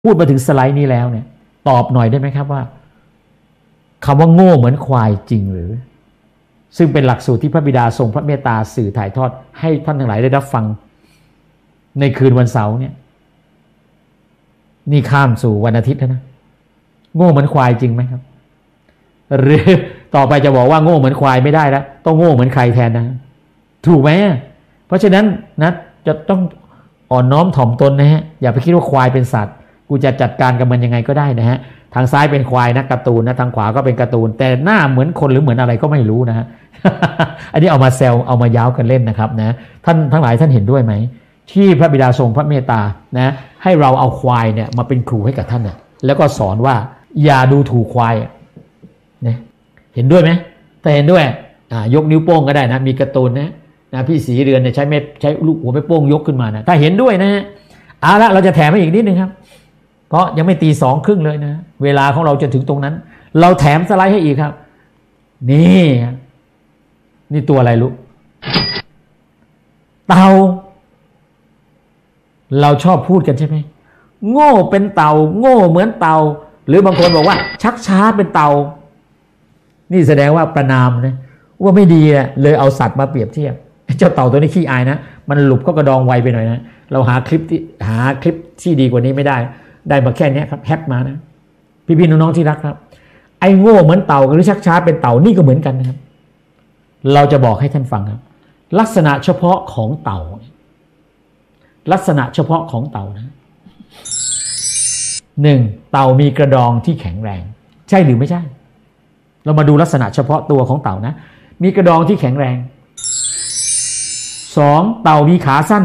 พูดมาถึงสไลด์นี้แล้วเนี่ยตอบหน่อยได้ไหมครับว่าคำว่าโง่เหมือนควายจริงหรือซึ่งเป็นหลักสูตรที่พระบิดาทรงพระเมตตาสื่อถ่ายทอดให้ท่านทั้งหลายได้รับฟังในคืนวันเสาร์เนี่ยนี่ข้ามสู่วันอาทิตย์แล้วนะโง่เหมือนควายจริงไหมครับหรือต่อไปจะบอกว่าโง่เหมือนควายไม่ได้แล้วต้องโง่เหมือนใครแทนนะถูกไหมเพราะฉะนั้นนะจะต้องอ่อนน้อมถ่อมตนนะฮะอย่าไปคิดว่าควายเป็นสัตว์กูจะจัดการกับมันยังไงก็ได้นะฮะทางซ้ายเป็นควายนะการ์ตูนนะทางขวาก็เป็นการ์ตูนแต่หน้าเหมือนคนหรือเหมือนอะไรก็ไม่รู้นะฮะ อันนี้เอามาแซวเอามาย้าวกันเล่นนะครับนะท่านทั้งหลายท่านเห็นด้วยไหมที่พระบิดาทรงพระเมตตานะให้เราเอาควายเนี่ยมาเป็นครูให้กับท่านเนี่ยแล้วก็สอนว่าอย่าดูถูกควายนะเห็นด้วยไหมถ้าเห็นด้วยยกนิ้วโป้งก็ได้นะมีการ์ตูนนะพี่สีเรือนเนี่ยใช้ลูกหัวไม่โป้งยกขึ้นมานะถ้าเห็นด้วยนะฮะเอาละเราจะแถมให้อีกนิดนึงครับเพราะยังไม่ตีสองครึ่งเลยนะเวลาของเราจะถึงตรงนั้นเราแถมสไลด์ให้อีกครับนี่ตัวอะไรลูกเต่าเราชอบพูดกันใช่ไหมโง่เป็นเต่าโง่เหมือนเต่าหรือบางคนบอกว่าชักช้าเป็นเต่านี่แสดงว่าประนามนะว่าไม่ดีเลยเอาสัตว์มาเปรียบเทียบเจ้าเต่าตัวนี้ขี้อายนะมันหลุบก็กระดองไวไปหน่อยนะเราหาคลิปที่ดีกว่านี้ไม่ได้มาแค่นี้ครับแฮกมานะพี่ๆน้องๆที่รักครับไอ้โง่เหมือนเต่าหรือชักช้าเป็นเต่านี่ก็เหมือนกันนะครับเราจะบอกให้ท่านฟังครับลักษณะเฉพาะของเต่าลักษณะเฉพาะของเต่านะ1เต่ามีกระดองที่แข็งแรงใช่หรือไม่ใช่เรามาดูลักษณะเฉพาะตัวของเต่านะมีกระดองที่แข็งแรง2เต่ามีขาสั้น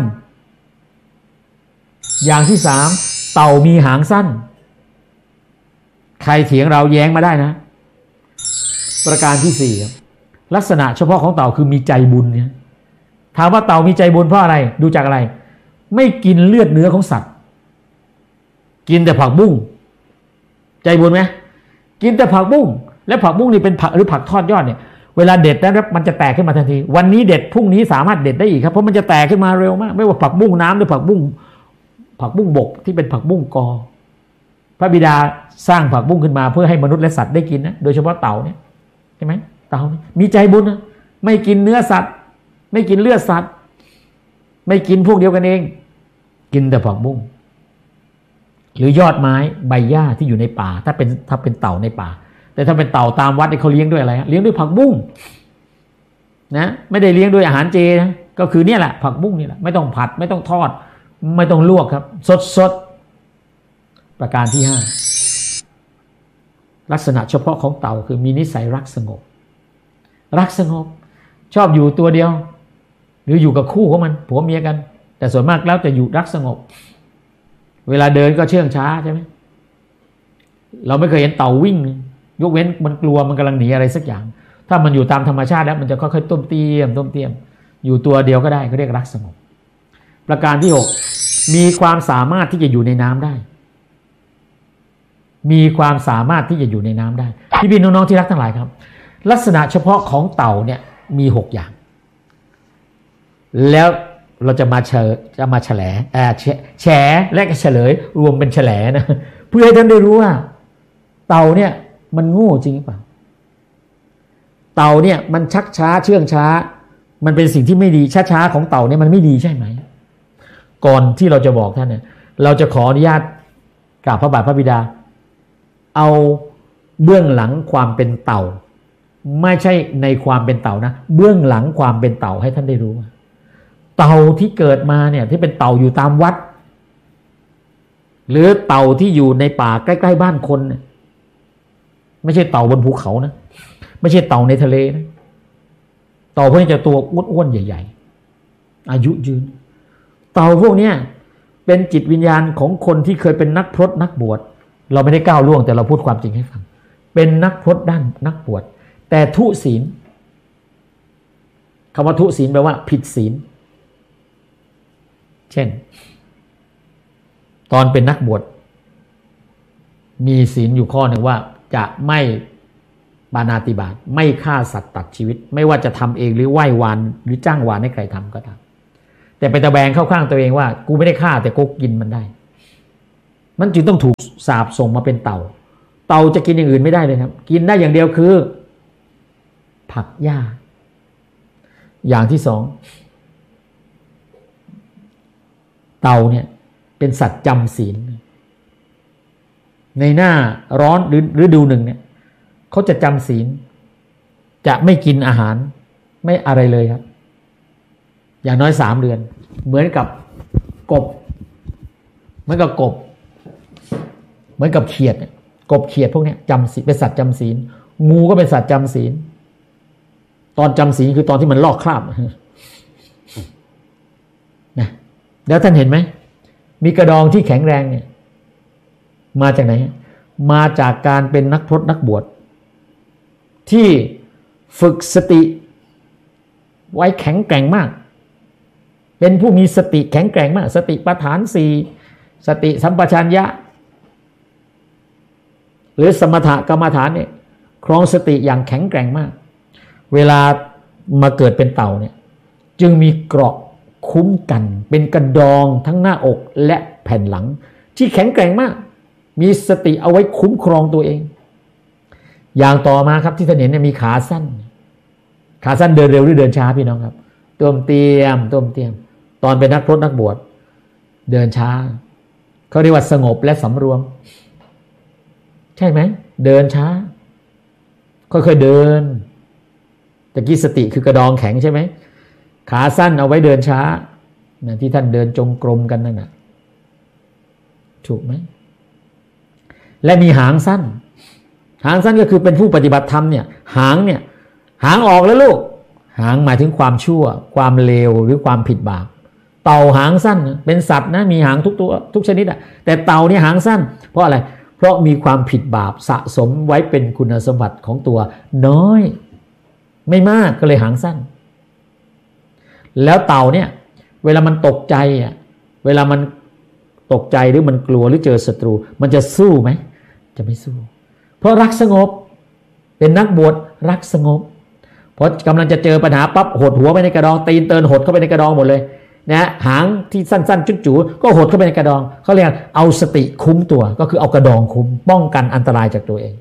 อย่างที่3เต่ามีหางสั้นใครเถียงเราแย้งมาได้นะประการที่4ลักษณะเฉพาะของเต่าคือมีใจบุญเนี่ยถามว่าเต่ามีใจบุญเพราะอะไรดูจากอะไรไม่กินเลือดเนื้อของสัตว์กินแต่ผักบุ้งใจบุญไหมกินแต่ผักบุ้งและผักบุ้งนี่เป็นผักหรือผักทอดยอดเนี่ยเวลาเด็ดแล้วมันจะแตกขึ้นมาทันทีวันนี้เด็ดพรุ่งนี้สามารถเด็ดได้อีกครับเพราะมันจะแตกขึ้นมาเร็วมากไม่ว่าผักบุ้งน้ำหรือผักบุ้งบกที่เป็นผักบุ้งกอพระบิดาสร้างผักบุ้งขึ้นมาเพื่อให้มนุษย์และสัตว์ได้กินนะโดยเฉพาะเต่าเนี่ยใช่ไหมเต่ามีใจบุญนะไม่กินเนื้อสัตว์ไม่กินเลือดสัตว์ไม่กินพวกเดียวกันเองกินแต่ผักบุ้งหรือยอดไม้ใบหญ้าที่อยู่ในป่าถ้าเป็นเต่าในป่าแต่ถ้าเป็นเต่าตามวัดเขาเลี้ยงด้วยอะไรเลี้ยงด้วยผักบุ้งนะไม่ได้เลี้ยงด้วยอาหารเจนะก็คือเนี่ยแหละผักบุ้งนี่แหละไม่ต้องผัดไม่ต้องทอดไม่ต้องลวกครับสดประการที่5ลักษณะเฉพาะของเต่าคือมีนิสัยรักสงบชอบอยู่ตัวเดียวหรืออยู่กับคู่ของมันผัวเมียกันแต่ส่วนมากแล้วจะอยู่รักสงบเวลาเดินก็เชื่องช้าใช่ไหมเราไม่เคยเห็นเต่าวิ่งยกเว้นมันกลัวมันกำลังหนีอะไรสักอย่างถ้ามันอยู่ตามธรรมชาติแล้วมันจะค่อยๆต้มเตี้ยมอยู่ตัวเดียวก็ได้เขาเรียกรักสงบประการที่6มีความสามารถที่จะอยู่ในน้ำได้พี่ๆน้องๆที่รักทั้งหลายครับลักษณะเฉพาะของเต่าเนี่ยมี6อย่างแล้วเราจะมาแฉและเฉลยรวมเป็นแฉลนะเพื่อให้ท่านได้รู้ว่าเต่าเนี่ยมันโง่จริงหรือเปล่าเต่าเนี่ยมันชักช้าเชื่องช้ามันเป็นสิ่งที่ไม่ดีช้าของเต่าเนี่ยมันไม่ดีใช่ไหมก่อนที่เราจะบอกท่านเนี่ยเราจะขออนุญาตกราบพระบาทพระบิดาเอาเบื้องหลังความเป็นเต่าไม่ใช่ในความเป็นเต่านะเบื้องหลังความเป็นเต่าให้ท่านได้รู้เต่าที่เกิดมาเนี่ยที่เป็นเต่าอยู่ตามวัดหรือเต่าที่อยู่ในป่าใกล้ๆบ้านคนเนี่ยไม่ใช่เต่าบนภูเขานะไม่ใช่เต่าในทะเลนะเต่าพวกนี้จะตัวอ้วนๆใหญ่ๆอายุยืนเต่าพวกนี้เป็นจิตวิญญาณของคนที่เคยเป็นนักพรตนักบวชเราไม่ได้ก้าวล่วงแต่เราพูดความจริงให้ฟังเป็นนักพรตด้านนักบวชแต่ทุศีลคำว่าทุศีลแปลว่าผิดศีลเช่นตอนเป็นนักบวชมีศีลอยู่ข้อหนึ่งว่าจะไม่ปาณาติบาตไม่ฆ่าสัตว์ตัดชีวิตไม่ว่าจะทำเองหรือไหว้วานหรือจ้างวานให้ใครทำก็ตามแต่ไปตะแบงเข้าข้างตัวเองว่ากูไม่ได้ฆ่าแต่กูกินมันได้มันจึงต้องถูกสาปส่งมาเป็นเต่าเต่าจะกินอย่างอื่นไม่ได้เลยครับกินได้อย่างเดียวคือผักหญ้าอย่างที่สองเต่าเนี่ยเป็นสัตว์จำศีลในหน้าร้อนหรือฤดูหนึ่งเนี่ยเขาจะจำศีลจะไม่กินอาหารไม่อะไรเลยครับอย่างน้อย3 เดือนเหมือนกับกบเหมือนกับกบเหมือนกับเขียดกบเขียดพวกนี้จำศีลเป็นสัตว์จำศีลงูก็เป็นสัตว์จำศีลตอนจำศีลคือตอนที่มันลอกคราบนะแล้วท่านเห็นไหมมีกระดองที่แข็งแรงเนี่ยมาจากไหนมาจากการเป็นนักพรตนักบวชที่ฝึกสติไว้แข็งแกร่งมากเป็นผู้มีสติแข็งแกร่งมากสติปัฏฐาน4สติสัมปชัญญะหรือสมถกรรมฐานเนี่ยครองสติอย่างแข็งแกร่งมากเวลามาเกิดเป็นเต่าเนี่ยจึงมีเกราะคุ้มกันเป็นกระดองทั้งหน้าอกและแผ่นหลังที่แข็งแกร่งมากมีสติเอาไว้คุ้มครองตัวเองอย่างต่อมาครับที่ท่านเห็นเนี่ยมีขาสั้นเดินเร็วหรือเดินช้าพี่น้องครับต้มเตียมตอนเป็นนักพรตนักบวชเดินช้าเขาเรียกว่าสงบและสำรวมใช่ไหมเดินช้าค่อยๆเดินตะกี้สติคือกระดองแข็งใช่ไหมขาสั้นเอาไว้เดินช้าที่ท่านเดินจงกรมกันนั่นน่ะถูกไหมและมีหางสั้นก็คือเป็นผู้ปฏิบัติธรรมเนี่ยหางออกแล้วลูกหางหมายถึงความชั่วความเลวหรือความผิดบาปเต่าหางสั้นเป็นสัตว์นะมีหางทุกตัวทุกชนิดอ่ะแต่เต่านี่หางสั้นเพราะอะไรเพราะมีความผิดบาปสะสมไว้เป็นคุณสมบัติของตัวน้อยไม่มากก็เลยหางสั้นแล้วเต่าเนี่ยเวลามันตกใจอ่ะเวลามันตกใจหรือมันกลัวหรือเจอศัตรูมันจะสู้ไหมจะไม่สู้เพราะรักสงบเป็นนักบวชรักสงบพอกำลังจะเจอปัญหาปั๊บหดหัวไปในกระดองตีนเตินหดเข้าไปในกระดองหมดเลยนะหางที่สั้นๆจุ๋ๆก็หดเข้าไปในกระดองเขาเรียกเอาสติคุ้มตัวก็คือเอากระดองคุ้มป้องกันอันตรายจากตัวเอง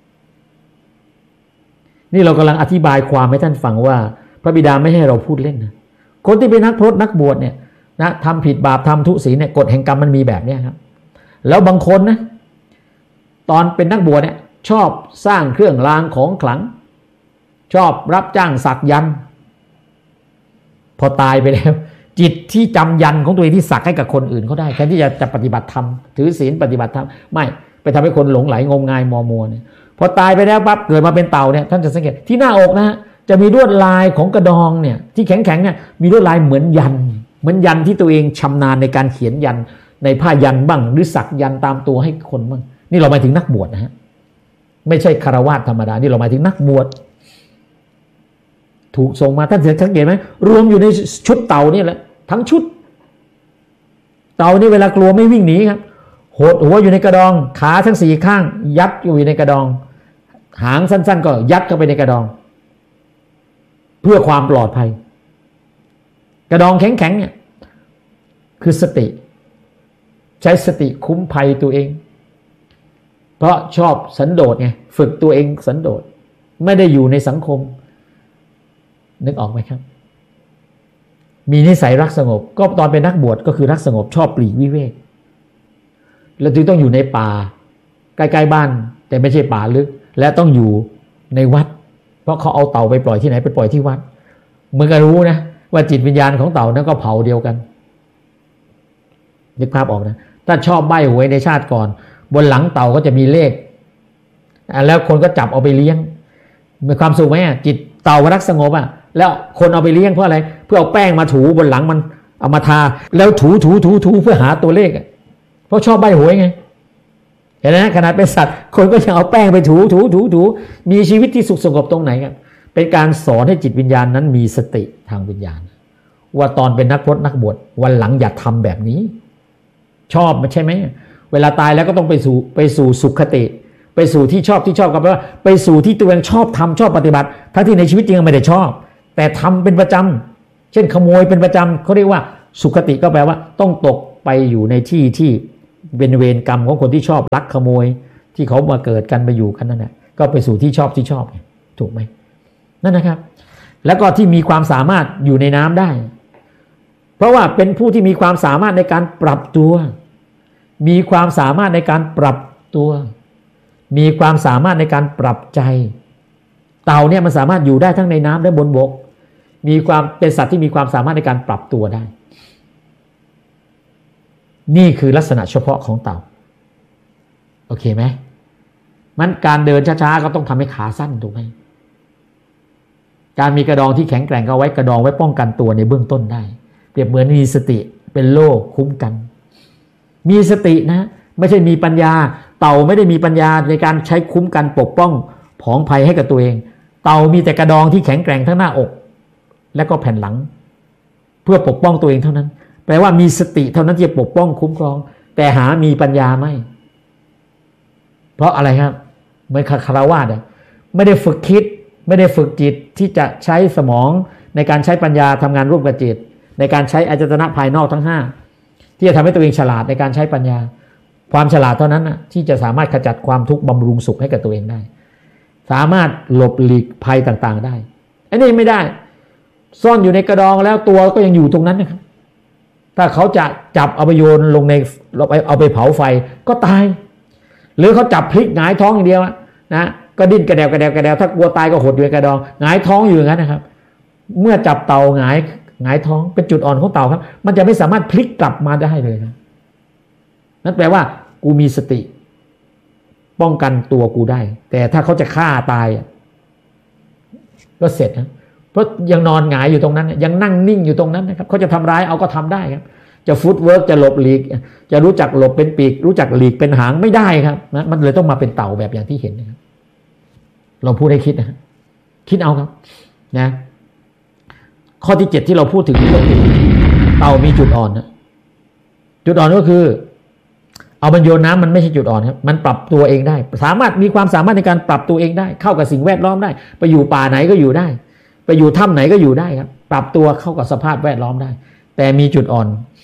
นี่เรากำลังอธิบายความให้ท่านฟังว่าพระบิดาไม่ให้เราพูดเล่นนะคนที่เป็นนักพรตนักบวชเนี่ยนะทำผิดบาปทำทุศีลเนี่ยกฎแห่งกรรมมันมีแบบนี้ครับแล้วบางคนนะตอนเป็นนักบวชเนี่ยชอบสร้างเครื่องรางของขลังชอบรับจ้างสักยันต์พอตายไปแล้วจิตที่จำยันของตัวเองที่สักให้กับคนอื่นเขาได้แทนที่จะปฏิบัติธรรมถือศีลปฏิบัติธรรมไม่ไปทำให้คนหลงไหลงมงายมัวเนี่ยพอตายไปแล้วปั๊บเกิดมาเป็นเต่าเนี่ยท่านจะสังเกตที่หน้าอกนะฮะจะมีลวดลายของกระดองเนี่ยที่แข็งๆเนี่ยมีลวดลายเหมือนยันที่ตัวเองชำนาญในการเขียนยันในผ้ายันบ้างหรือสักยันตามตัวให้คนบ้างนี่เราหมายถึงนักบวชนะฮะไม่ใช่คฤหัสถ์ธรรมดานี่เราหมายถึงนักบวชถูกส่งมาท่านสังเกตไหมรวมอยู่ในชุดเต่านี่แหละทั้งชุดเต่านี่เวลากลัวไม่วิ่งหนีครับหดหัวอยู่ในกระดองขาทั้ง4ข้างยัดอยู่ในกระดองหางสั้นๆก็ยัดเข้าไปในกระดองเพื่อความปลอดภัยกระดองแข็งๆเนี่ยคือสติใช้สติคุ้มภัยตัวเองเพราะชอบสันโดษไงฝึกตัวเองสันโดษไม่ได้อยู่ในสังคมนึกออกไหมครับมีนิสัยรักสงบก็ตอนเป็นนักบวชก็คือรักสงบชอบปลีกวิเวกแล้วจึงต้องอยู่ในป่าใกล้ๆบ้านแต่ไม่ใช่ป่าลึกและต้องอยู่ในวัดเพราะเขาเอาเต่าไปปล่อยที่ไหนไปปล่อยที่วัดเมื่อก็รู้นะว่าจิตวิญญาณของเต่านั้นก็เผาเดียวกันนึกภาพออกนะถ้าชอบใบ้หวยในชาติก่อนบนหลังเต่าก็จะมีเลขแล้วคนก็จับเอาไปเลี้ยงมีความสุขไหมจิตเต่ารักสงบอ่ะแล้วคนเอาไปเลี้ยงเพราะอะไรเพื่อเอาแป้งมาถูบนหลังมันเอามาทาแล้วถูเพื่อหาตัวเลขเพราะชอบใบ้หวยไงเห็นไหมขนาดเป็นสัตว์คนก็ยังเอาแป้งไปถูมีชีวิตที่สุขสงบตรงไหนครับเป็นการสอนให้จิตวิญญาณนั้นมีสติทางวิญญาณว่าตอนเป็นนักพรตนักบวชวันหลังอย่าทำแบบนี้ชอบใช่ไหมเวลาตายแล้วก็ต้องไปสู่สุขติไปสู่ที่ชอบก็แปลว่าไปสู่ที่ตัวเองชอบทำชอบปฏิบัติทั้งที่ในชีวิตจริงไม่ได้ชอบแต่ทำเป็นประจำเช่นขโมยเป็นประจำเขาเรียกว่าสุขติก็แปลว่าต้องตกไปอยู่ในที่เป็นเวรกรรมของคนที่ชอบลักขโมยที่เขามาเกิดกันมาอยู่กันนั่นแหละก็ไปสู่ที่ชอบถูกไหมนั่นนะครับแล้วก็ที่มีความสามารถอยู่ในน้ำได้เพราะว่าเป็นผู้ที่มีความสามารถในการปรับตัวมีความสามารถในการปรับตัวมีความสามารถในการปรับใจเต่าเนี่ยมันสามารถอยู่ได้ทั้งในน้ำและบนบกมีความเป็นสัตว์ที่มีความสามารถในการปรับตัวได้นี่คือลักษณะเฉพาะของเต่าโอเคไหมมันการเดินช้าๆก็ต้องทำให้ขาสั้นถูกไหมการมีกระดองที่แข็งแกร่งก็ไว้กระดองไว้ป้องกันตัวในเบื้องต้นได้เปรียบเหมือนมีสติเป็นโล่คุ้มกันมีสตินะไม่ใช่มีปัญญาเต่าไม่ได้มีปัญญาในการใช้คุ้มกันปกป้องผองภัยให้กับตัวเองเต่ามีแต่กระดองที่แข็งแกร่งทั้งหน้าอกและก็แผ่นหลังเพื่อปกป้องตัวเองเท่านั้นแปลว่ามีสติเท่านั้นที่จะปกป้องคุ้มครองแต่หามีปัญญาไม่เพราะอะไรครับเหมือนคฤหัสถ์ไม่ได้ฝึกคิดไม่ได้ฝึกจิตที่จะใช้สมองในการใช้ปัญญาทำงานร่วมกับจิตในการใช้อายตนะภายนอกทั้ง5ที่จะทำให้ตัวเองฉลาดในการใช้ปัญญาความฉลาดเท่านั้นนะที่จะสามารถขจัดความทุกข์บำรุงสุขให้กับตัวเองได้สามารถหลบหลีกภัยต่างๆได้อันนี้ไม่ได้ซ่อนอยู่ในกระดองแล้วตัวก็ยังอยู่ตรงนั้นนะครับถ้าเขาจะจับเอาไปโยนลงในเอาไปเผาไฟก็ตายหรือเขาจับพลิกหงายท้องอย่างเดียวนะก็ดิ้นกระเดวถ้ากลัวตายก็หดอยู่ในกระดองหงายท้องอยู่อย่างนั้นนะครับเมื่อจับเต่าหงายท้องเป็นจุดอ่อนของเต่าครับมันจะไม่สามารถพลิกกลับมาได้เลยนะนั่นแปลว่ากูมีสติป้องกันตัวกูได้แต่ถ้าเขาจะฆ่าตายก็เสร็จนะเพราะยังนอนหงายอยู่ตรงนั้นยังนั่งนิ่งอยู่ตรงนั้นนะครับเขาจะทำร้ายเอาก็ทำได้ครับจะฟุตเวิร์กจะหลบหลีกจะรู้จักหลบเป็นปีกรู้จักหลีกเป็นหางไม่ได้ครับนะมันเลยต้องมาเป็นเต่าแบบอย่างที่เห็นนะครับเราพูดให้คิดนะคิดเอาครับนะข้อที่7ที่เราพูดถึงก็คือเต่ามีจุดอ่อนนะจุดอ่อนก็คือเอามันโยนน้ำมันไม่ใช่จุดอ่อนครับมันปรับตัวเองได้สามารถมีความสามารถในการปรับตัวเองได้เข้ากับสิ่งแวดล้อมได้ไปอยู่ป่าไหนก็อยู่ได้ไปอยู่ถ้ำไหนก็อยู่ได้ครับปรับตัวเข้ากับสภาพแวดล้อมได้แต่มีจุดอ่อน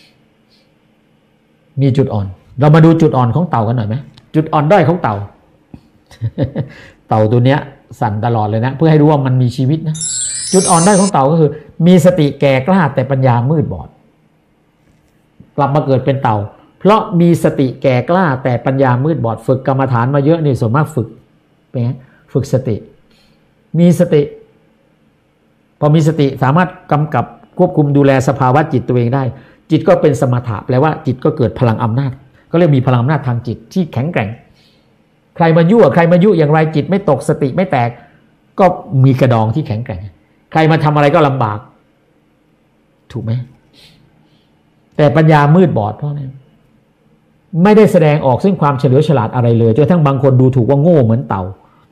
เรามาดูจุดอ่อนของเต่ากันหน่อยไหมจุดอ่อนด้อยของเต่า เต่าตัวเนี้ยสั่นตลอดเลยนะเพื่อให้รู้ว่ามันมีชีวิตนะจุดอ่อนด้อยของเต่าก็คือมีสติแก่กล้าแต่ปัญญามืดบอดกลับมาเกิดเป็นเต่าเพราะมีสติแก่กล้าแต่ปัญญามืดบอดฝึกกรรมฐานมาเยอะนี่ส่วนมากฝึกเป็นไงฝึกสติมีสติพอมีสติสามารถกำกับควบคุมดูแลสภาวะจิตตัวเองได้จิตก็เป็นสมถะแปลว่าจิตก็เกิดพลังอำนาจก็เรียกมีพลังอำนาจทางจิตที่แข็งแกร่งใครมายั่วใครมายุอย่างไรจิตไม่ตกสติไม่แตกก็มีกระดองที่แข็งแกร่งใครมาทำอะไรก็ลำบากถูกไหมแต่ปัญญามืดบอดเพราะอะไรไม่ได้แสดงออกซึ่งความเฉลียวฉลาดอะไรเลยจนกระทั่งบางคนดูถูกว่าโง่เหมือนเต่า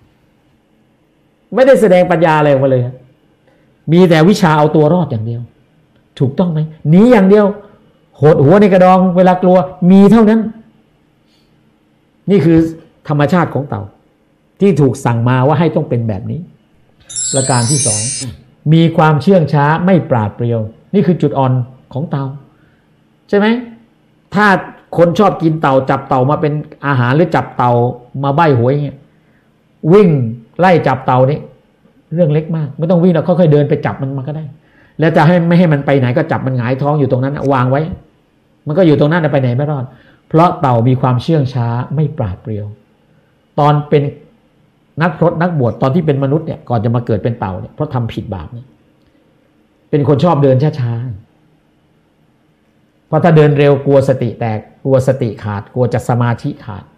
ไม่ได้แสดงปัญญาอะไรออกมาเลยมีแต่วิชาเอาตัวรอดอย่างเดียวถูกต้องไหมหนีอย่างเดียวโหดหัวในกระดองเวลากลัวมีเท่านั้นนี่คือธรรมชาติของเต่าที่ถูกสั่งมาว่าให้ต้องเป็นแบบนี้ประการที่2มีความเชื่องช้าไม่ปราดเปรียวนี่คือจุดอ่อนของเต่าใช่ไหมถ้าคนชอบกินเต่าจับเต่ามาเป็นอาหารหรือจับเต่ามาใบ้หวยเงี้ยวิ่งไล่จับเต่านี่เรื่องเล็กมากไม่ต้องวิ่งเราค่อยๆเดินไปจับมันมาก็ได้แล้วจะให้ไม่ให้มันไปไหนก็จับมันหงายท้องอยู่ตรงนั้นวางไว้มันก็อยู่ตรงนั้นไปไหนไม่รอดเพราะเต่ามีความเชื่องช้าไม่ปราดเปรียวตอนเป็นนักพรตนักบวชตอนที่เป็นมนุษย์เนี่ยก่อนจะมาเกิดเป็นเต่าเนี่ยเพราะทำผิดบาปเนี่ยเป็นคนชอบเดินช้าๆเพราะถ้าเดินเร็วกลัวสติแตกกลัวสติขาดกลัวจะสมาธิขาด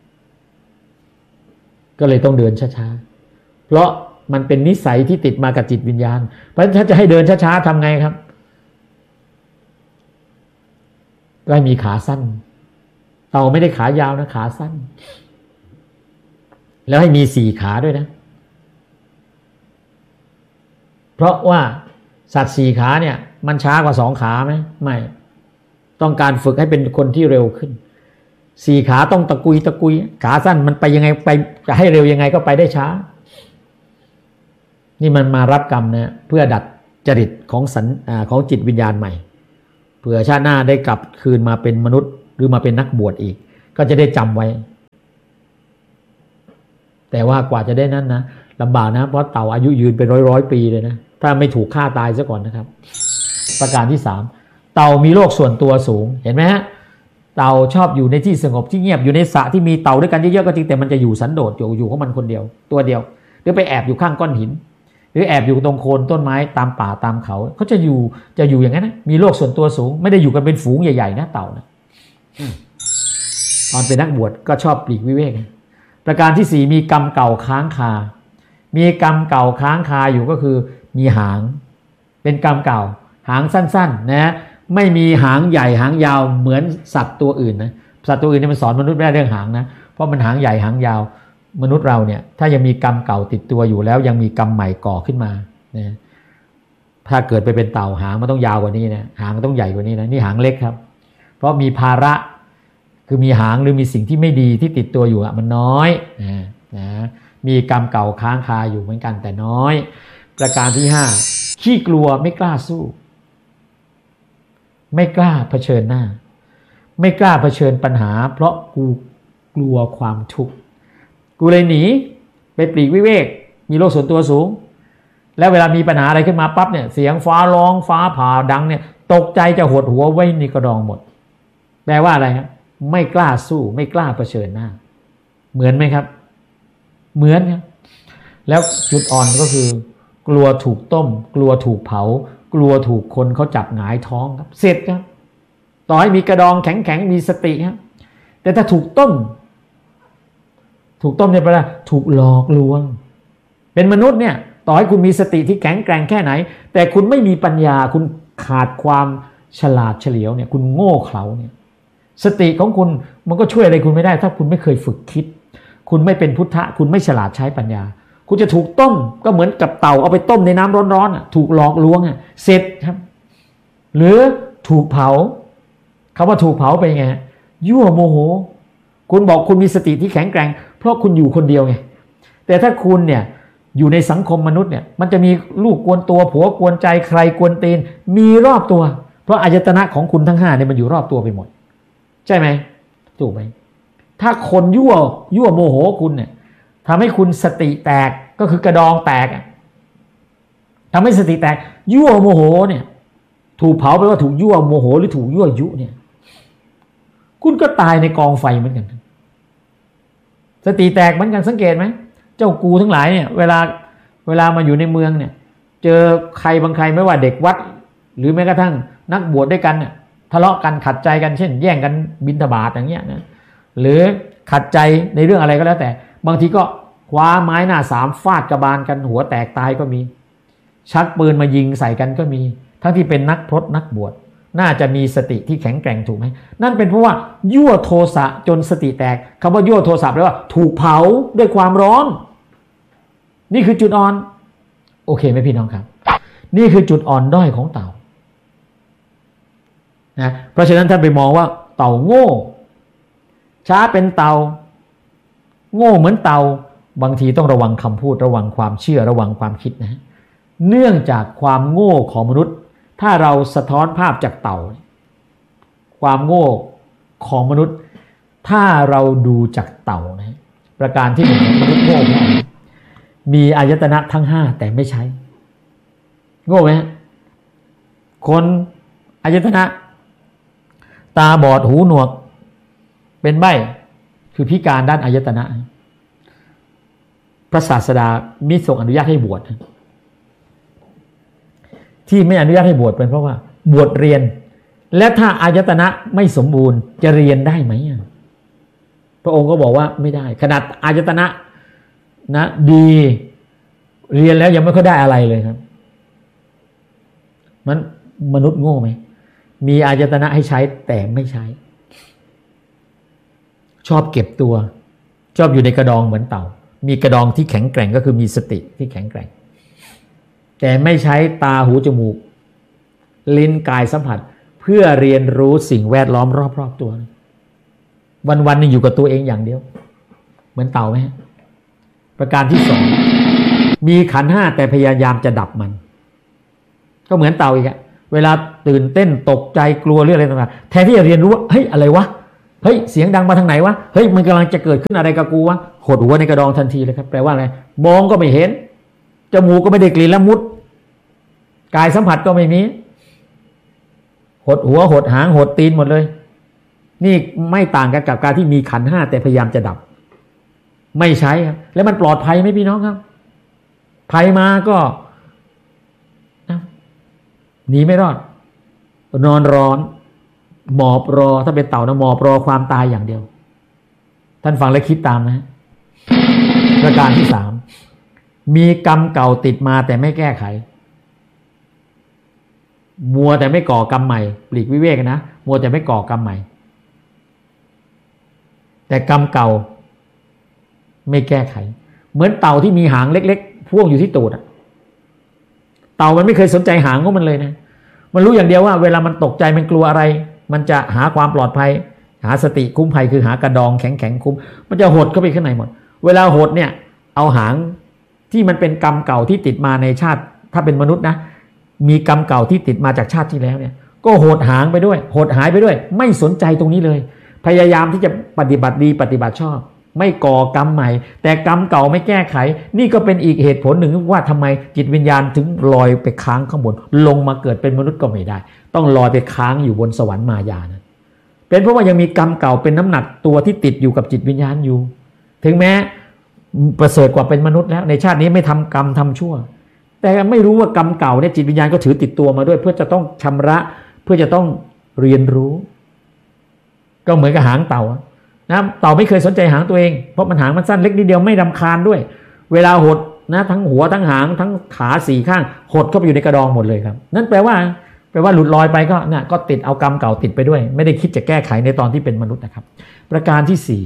ก็เลยต้องเดินช้าๆเพราะมันเป็นนิสัยที่ติดมากับจิตวิญญาณเพราะถ้าจะให้เดินช้าๆทำไงครับก็ให้มีขาสั้นเต่าไม่ได้ขายาวนะขาสั้นแล้วให้มี4ขาด้วยนะเพราะว่าสัตว์4ขาเนี่ยมันช้ากว่า2ขาไหมไม่ต้องการฝึกให้เป็นคนที่เร็วขึ้น4ขาต้องตะกุยขาสั้นมันไปยังไงไปจะให้เร็วยังไงก็ไปได้ช้านี่มันมารับกรรมนะเพื่อดัดจริตของของจิตวิญญาณใหม่เผื่อชาติหน้าได้กลับคืนมาเป็นมนุษย์หรือมาเป็นนักบวชอีกก็จะได้จำไว้แต่ว่ากว่าจะได้นั้นนะลำบากนะเพราะเต่าอายุยืนเป็นร้อยปีเลยนะถ้าไม่ถูกฆ่าตายซะก่อนนะครับประการที่3เต่ามีโลกส่วนตัวสูงเห็นไหมฮะเต่าชอบอยู่ในที่สงบที่เงียบอยู่ในสระที่มีเต่าด้วยกันเยอะๆก็จริงแต่มันจะอยู่สันโดษอยู่ของมันคนเดียวตัวเดียวหรือไปแอบอยู่ข้างก้อนหินหรือแอบอยู่ตรงโคนต้นไม้ตามป่าตามเขาเขาจะอยู่อย่างนั้นนะมีโลกส่วนตัวสูงไม่ได้อยู่กันเป็นฝูงใหญ่ๆนะเต่านะตอนเป็นนักบวชก็ชอบปลีกวิเวกประการที่4มีกรรมเก่าค้างคามีกรรมเก่าค้างคาอยู่ก็คือมีหางเป็นกรรมเก่าหางสั้นๆนะไม่มีหางใหญ่หางยาวเหมือนสัตว์ตัวอื่นนะสัตว์ตัวอื่นเนี่ยมันสอนมนุษย์ไม่ได้เรื่องหางนะเพราะมันหางใหญ่หางยาวมนุษย์เราเนี่ยถ้ายังมีกรรมเก่าติดตัวอยู่แล้วยังมีกรรมใหม่ก่อขึ้นมานะถ้าเกิดไปเป็นเต่าหางมันต้องยาวกว่านี้นะหางมันต้องใหญ่กว่านี้นะนี่หางเล็กครับเพราะมีภาระคือมีหางหรือมีสิ่งที่ไม่ดีที่ติดตัวอยู่มันน้อยนะมีกรรมเก่าค้างคาอยู่เหมือนกันแต่น้อยประการที่5ขี้กลัวไม่กล้าสู้ไม่กล้าเผชิญหน้าไม่กล้าเผชิญปัญหาเพราะกูกลัวความทุกข์กูเลยหนีไปปลีกวิเวกมีโลกส่วนตัวสูงแล้วเวลามีปัญหาอะไรขึ้นมาปั๊บเนี่ยเสียงฟ้าร้องฟ้าผ่าดังเนี่ยตกใจจะหดหัวไว้ในกระดองหมดแปลว่าอะไรครับไม่กล้าสู้ไม่กล้าเผชิญหน้าเหมือนไหมครับเหมือนครับแล้วจุดอ่อนก็คือกลัวถูกต้มกลัวถูกเผากลัวถูกคนเขาจับหงายท้องครับเสร็จครับต่อให้มีกระดองแข็งๆมีสติครับแต่ถ้าถูกต้มเนี่ยแปลว่าถูกหลอกลวงเป็นมนุษย์เนี่ยต่อให้คุณมีสติที่แข็งแกร่งแค่ไหนแต่คุณไม่มีปัญญาคุณขาดความฉลาดเฉลียวเนี่ยคุณโง่เขลาเนี่ยสติของคุณมันก็ช่วยอะไรคุณไม่ได้ถ้าคุณไม่เคยฝึกคิดคุณไม่เป็นพุทธะคุณไม่ฉลาดใช้ปัญญาคุณจะถูกต้มก็เหมือนกับเต่าเอาไปต้มในน้ำร้อนๆถูกหลอกลวงเสร็จครับหรือถูกเผาคำว่าถูกเผาไปไงยั่วโมโหคุณบอกคุณมีสติที่แข็งแกร่งเพราะคุณอยู่คนเดียวไงแต่ถ้าคุณเนี่ยอยู่ในสังคมมนุษย์เนี่ยมันจะมีลูกกวนตัวผัวกวนใจใครกวนตีนมีรอบตัวเพราะอายตนะของคุณทั้ง5เนี่ยมันอยู่รอบตัวไปหมดใช่ไหมถูกไหมถ้าคนยั่วโมโหคุณเนี่ยทำให้คุณสติแตกก็คือกระดองแตกทำให้สติแตกยั่วโมโหเนี่ยถูกเผาไปว่าถูกยั่วโมโหหรือถูกยั่วยุเนี่ยคุณก็ตายในกองไฟเหมือนกันสติแตกเหมือนกันสังเกตไหมเจ้ากูทั้งหลายเนี่ยเวลามาอยู่ในเมืองเนี่ยเจอใครบางใครไม่ว่าเด็กวัดหรือแม้กระทั่งนักบวชด้วยกันเนี่ยทะเลาะกันขัดใจกันเช่นแย่งกันบิณฑบาตอย่างเงี้ยนะหรือขัดใจในเรื่องอะไรก็แล้วแต่บางทีก็คว้าไม้หน้า3ฟาดกระบาลกันหัวแตกตายก็มีชักปืนมายิงใส่กันก็มีทั้งที่เป็นนักพรตนักบวชน่าจะมีสติที่แข็งแกร่งถูกไหมนั่นเป็นเพราะว่ายั่วโทสะจนสติแตกคำว่ายั่วโทสะแปลว่าถูกเผาด้วยความร้อนนี่คือจุดอ่อนโอเคไหมพี่น้องครับนี่คือจุดอ่อนด้อยของเต่านะเพราะฉะนั้นท่านไปมองว่าเต่าโง่ช้าเป็นเต่าโง่เหมือนเต่าบางทีต้องระวังคำพูดระวังความเชื่อระวังความคิดนะเนื่องจากความโง่ของมนุษย์ถ้าเราสะท้อนภาพจากเต่าความโง่ของมนุษย์ถ้าเราดูจากเต่านะประการที่1มนุษย์โง่เพราะมีอายตนะทั้ง5แต่ไม่ใช้โง่ไหมคนอายตนะตาบอดหูหนวกเป็นใบ้คือพิการด้านอายตนะพระศาสดามิทรงอนุญาตให้บวชที่ไม่อนุญาตให้บวชเป็นเพราะว่าบวชเรียนและถ้าอายตนะไม่สมบูรณ์จะเรียนได้ไหมพระองค์ก็บอกว่าไม่ได้ขนาดอายตนะนะดีเรียนแล้วยังไม่ค่อยได้อะไรเลยครับมันมนุษย์โง่ไหมมีอายตนะให้ใช้แต่ไม่ใช้ชอบเก็บตัวชอบอยู่ในกระดองเหมือนเต่ามีกระดองที่แข็งแกร่งก็คือมีสติที่แข็งแกร่งแต่ไม่ใช้ตาหูจมูกลิ้นกายสัมผัสเพื่อเรียนรู้สิ่งแวดล้อมรอบๆตัววันๆนี่อยู่กับตัวเองอย่างเดียวเหมือนเต่าไหมประการที่2มีขันธ์5แต่พยายามจะดับมันก็เหมือนเต่าอีกอะเวลาตื่นเต้นตกใจกลัวเรื่องอะไรต่างๆแทนที่จะเรียนรู้ว่าเฮ้ยอะไรวะเฮ้ยเสียงดังมาทางไหนวะเฮ้ยมันกำลังจะเกิดขึ้นอะไรกับกูวะหดหัวในกระดองทันทีเลยครับแปลว่าอะไรมองก็ไม่เห็นจมูกก็ไม่ได้กลิ่นละมุดกายสัมผัสก็ไม่มีหดหัวหดหางหดตีนหมดเลยนี่ไม่ต่างกันกับการที่มีขันธ์ห้าแต่พยายามจะดับไม่ใช้ครับแล้วมันปลอดภัยไหมพี่น้องครับภัยมาก็หนีไม่รอดนอนร้อนหมอบรอถ้าเป็นเต่านะหมอบรอความตายอย่างเดียวท่านฟังและคิดตามนะประการที่สามมีกรรมเก่าติดมาแต่ไม่แก้ไขมัวแต่ไม่ก่อกรรมใหม่ปลีกวิเวกนะมัวแต่ไม่ก่อกรรมใหม่แต่กรรมเก่าไม่แก้ไขเหมือนเต่าที่มีหางเล็กๆพ่วงอยู่ที่ตูดเต่ามันไม่เคยสนใจหางของมันเลยนะมันรู้อย่างเดียวว่าเวลามันตกใจมันกลัวอะไรมันจะหาความปลอดภัยหาสติคุ้มภัยคือหากระดองแข็งคุ้มมันจะหดเข้าไปข้างในหมดเวลาหดเนี่ยเอาหางที่มันเป็นกรรมเก่าที่ติดมาในชาติถ้าเป็นมนุษย์นะมีกรรมเก่าที่ติดมาจากชาติที่แล้วเนี่ยก็หดหางไปด้วยหดหายไปด้วยไม่สนใจตรงนี้เลยพยายามที่จะปฏิบัติดีปฏิบัติชอบไม่ก่อกรรมใหม่แต่กรรมเก่าไม่แก้ไขนี่ก็เป็นอีกเหตุผลหนึ่งว่าทำไมจิตวิญญาณถึงลอยไปค้างข้างบนลงมาเกิดเป็นมนุษย์ก็ไม่ได้ต้องลอยไปค้างอยู่บนสวรรค์มายานะเป็นเพราะว่ายังมีกรรมเก่าเป็นน้ำหนักตัวที่ติดอยู่กับจิตวิญญาณอยู่ถึงแม้ประเสริฐกว่าเป็นมนุษย์แล้วในชาตินี้ไม่ทำกรรมทำชั่วแต่ไม่รู้ว่ากรรมเก่าเนี่ยจิตวิญญาณก็ถือติดตัวมาด้วยเพื่อจะต้องชำระเพื่อจะต้องเรียนรู้ก็เหมือนกับหางเต่านะเต่าไม่เคยสนใจหางตัวเองเพราะมันหางมันสั้นเล็กนิดเดียวไม่รำคาญด้วยเวลาหดนะทั้งหัวทั้งหางทั้งขาสี่ข้างหดเข้าไปอยู่ในกระดองหมดเลยครับนั่นแปลว่าหลุดลอยไปก็เนี่ยก็ติดเอากรรมเก่าติดไปด้วยไม่ได้คิดจะแก้ไขในตอนที่เป็นมนุษย์นะครับประการที่สี่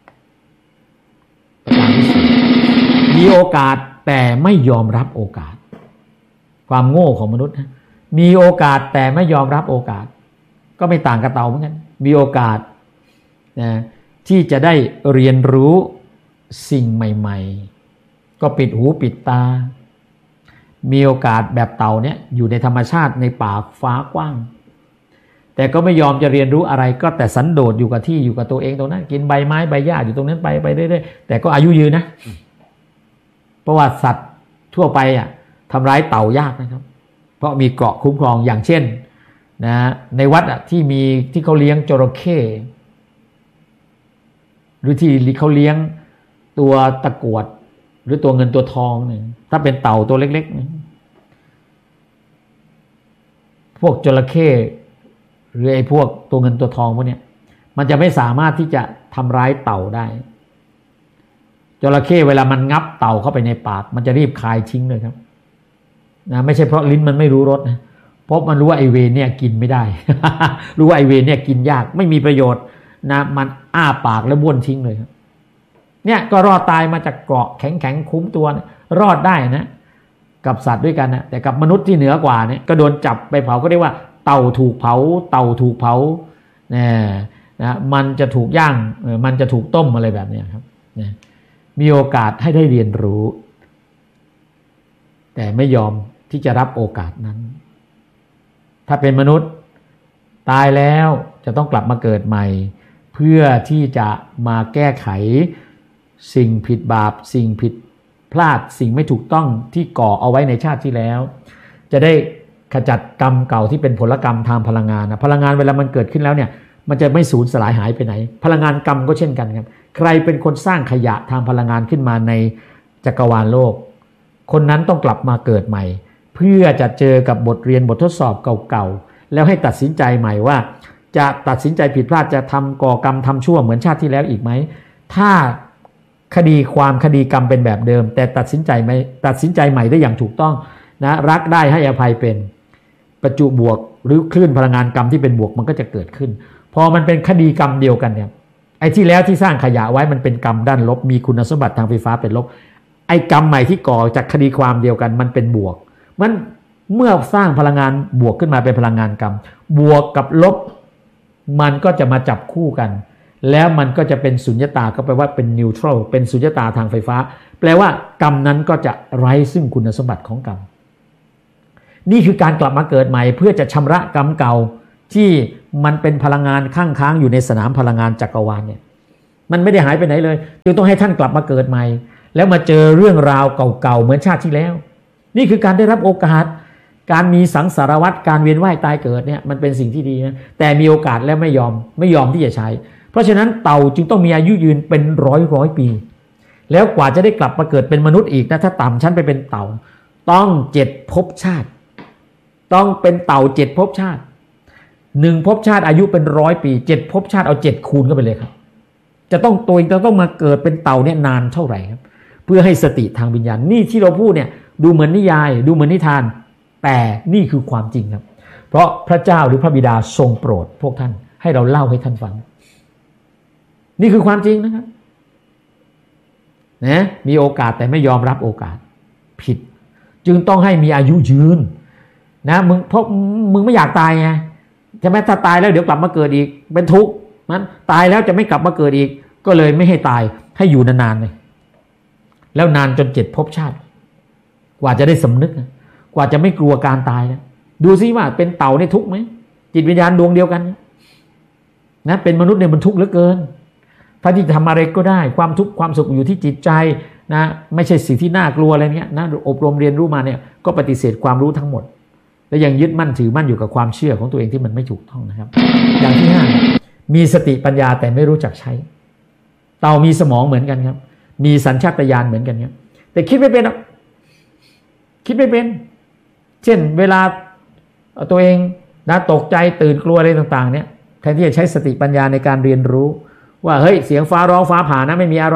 มีโอกาสแต่ไม่ยอมรับโอกาสความโง่ของมนุษย์นะมีโอกาสแต่ไม่ยอมรับโอกาสก็ไม่ต่างกับเต่าเหมือนกันมีโอกาสนะที่จะได้เรียนรู้สิ่งใหม่ๆก็ปิดหูปิดตามีโอกาสแบบเต่าเนี่ยอยู่ในธรรมชาติในป่าฟ้ากว้างแต่ก็ไม่ยอมจะเรียนรู้อะไรก็แต่สันโดษอยู่กับที่อยู่กับตัวเองตรงนั้นกินใบไม้ใบหญ้าอยู่ตรงนั้นไปเรื่อยๆแต่ก็อายุยืนนะเพราะว่าสัตว์ทั่วไปทำร้ายเต่ายากนะครับเพราะมีเกราะคุ้มครองอย่างเช่นนะในวัดที่เขาเลี้ยงจระเข้หรือที่เขาเลี้ยงตัวตะกรวดหรือตัวเงินตัวทองเนี่ยถ้าเป็นเต่าตัวเล็กๆพวกจระเข้หรือไอ้พวกตัวเงินตัวทองพวกเนี้ยมันจะไม่สามารถที่จะทำร้ายเต่าได้จระเข้เวลามันงับเต่าเข้าไปในปากมันจะรีบคายทิ้งเลยครับนะไม่ใช่เพราะลิ้นมันไม่รู้รสนะเพราะมันรู้ว่าไอเวรเนี่ยกินไม่ได้ รู้ว่าไอเวรเนี่ยกินยากไม่มีประโยชน์นะมันอ้าปากแล้วบ้วนทิ้งเลยครับเนี่ยก็รอดตายมาจากเกราะแข็งคุ้มตัวนะรอดได้นะกับสัตว์ด้วยกันนะแต่กับมนุษย์ที่เหนือกว่าเนี่ยก็โดนจับไปเผาก็เรียกว่าเต่าถูกเผาเต่าถูกเผานะมันจะถูกย่างมันจะถูกต้มอะไรแบบนี้ครับนะมีโอกาสให้ได้เรียนรู้แต่ไม่ยอมที่จะรับโอกาสนั้นถ้าเป็นมนุษย์ตายแล้วจะต้องกลับมาเกิดใหม่เพื่อที่จะมาแก้ไขสิ่งผิดบาปสิ่งผิดพลาดสิ่งไม่ถูกต้องที่ก่อเอาไว้ในชาติที่แล้วจะได้ขจัดกรรมเก่าที่เป็นผลกรรมทางพลังงานนะพลังงานเวลามันเกิดขึ้นแล้วเนี่ยมันจะไม่สูญสลายหายไปไหนพลังงานกรรมก็เช่นกันครับใครเป็นคนสร้างขยะทางพลังงานขึ้นมาในจักรวาลโลกคนนั้นต้องกลับมาเกิดใหม่เพื่อจะเจอกับบทเรียนบททดสอบเก่าๆแล้วให้ตัดสินใจใหม่ว่าจะตัดสินใจผิดพลาดจะทำก่อกรรมทำชั่วเหมือนชาติที่แล้วอีกไหมถ้าคดีกรรมเป็นแบบเดิมแต่ตัดสินใจใหม่ได้อย่างถูกต้องนะรักได้ให้อภัยเป็นประจุบวกหรือคลื่นพลังงานกรรมที่เป็นบวกมันก็จะเกิดขึ้นพอมันเป็นคดีกรรมเดียวกันเนี่ยไอ้ที่แล้วที่สร้างขยะไว้มันเป็นกรรมด้านลบมีคุณสมบัติทางไฟฟ้าเป็นลบไอ้กรรมใหม่ที่ก่อจากคดีความเดียวกันมันเป็นบวกมันเมื่อสร้างพลังงานบวกขึ้นมาเป็นพลังงานกรรมบวกกับลบมันก็จะมาจับคู่กันแล้วมันก็จะเป็นสุญญตาก็แปลว่าเป็นนิวทรัลเป็นสุญญตาทางไฟฟ้าแปลว่ากรรมนั้นก็จะไร้ซึ่งคุณสมบัติของกรรมนี่คือการกลับมาเกิดใหม่เพื่อจะชำระกรรมเก่าที่มันเป็นพลังงานข้างค้างอยู่ในสนามพลังงานจักรวาลเนี่ยมันไม่ได้หายไปไหนเลยจึงต้องให้ท่านกลับมาเกิดใหม่แล้วมาเจอเรื่องราวเก่าๆเหมือนชาติที่แล้วนี่คือการได้รับโอกาสการมีสังสารวัฏการเวียนว่ายตายเกิดเนี่ยมันเป็นสิ่งที่ดีนะแต่มีโอกาสแล้วไม่ยอมที่จะใช้เพราะฉะนั้นเต่าจึงต้องมีอายุยืนเป็นร้อยปีแล้วกว่าจะได้กลับมาเกิดเป็นมนุษย์อีกนะถ้าต่ำชั้นไปเป็นเต่าต้อง7 ภพชาติต้องเป็นเต่า7 ภพชาติ1 ภพชาติอายุเป็น100 ปี7 ภพชาติเอา7คูณเข้าไปเลยครับจะต้องมาเกิดเป็นเต่าเนี่ยนานเท่าไหร่ครับเพื่อให้สติทางวิญญาณนี่ที่เราพูดเนี่ยดูเหมือนนิยายดูเหมือนนิทานแต่นี่คือความจริงครับเพราะพระเจ้าหรือพระบิดาทรงโปรดพวกท่านให้เราเล่าให้ท่านฟังนี่คือความจริงนะครับนะมีโอกาสแต่ไม่ยอมรับโอกาสผิดจึงต้องให้มีอายุยืนนะเพราะมึงไม่อยากตายไงใช่ไหมถ้าตายแล้วเดี๋ยวกลับมาเกิดอีกเป็นทุกข์นั้นตายแล้วจะไม่กลับมาเกิดอีกก็เลยไม่ให้ตายให้อยู่นานๆเลยแล้วนานจน7 ภพชาติกว่าจะได้สำนึกกว่าจะไม่กลัวการตายนะดูซิว่าเป็นเต่าในทุกข์ไหมจิตวิญญาณดวงเดียวกันนะเป็นมนุษย์เนี่ยมันทุกข์เหลือเกินถ้าที่ทำอะไรก็ได้ความทุกข์ความสุขอยู่ที่จิตใจนะไม่ใช่สิ่งที่น่ากลัวอะไรเนี้ยนะอบรมเรียนรู้มาเนี่ยก็ปฏิเสธความรู้ทั้งหมดและยังยึดมั่นถือมั่นอยู่กับความเชื่อของตัวเองที่มันไม่ถูกต้องนะครับอย่างที่5มีสติปัญญาแต่ไม่รู้จักใช้เต่ามีสมองเหมือนกันครับมีสัญชาตญาณเหมือนกันครับแต่คิดไม่เป็นคิดไม่เป็นเช่นเวลาตัวเองนะตกใจตื่นกลัวอะไรต่างๆเนี่ยแทนที่จะใช้สติปัญญาในการเรียนรู้ว่าเฮ้ยเสียงฟ้าร้องฟ้าผ่านะไม่มีอะไร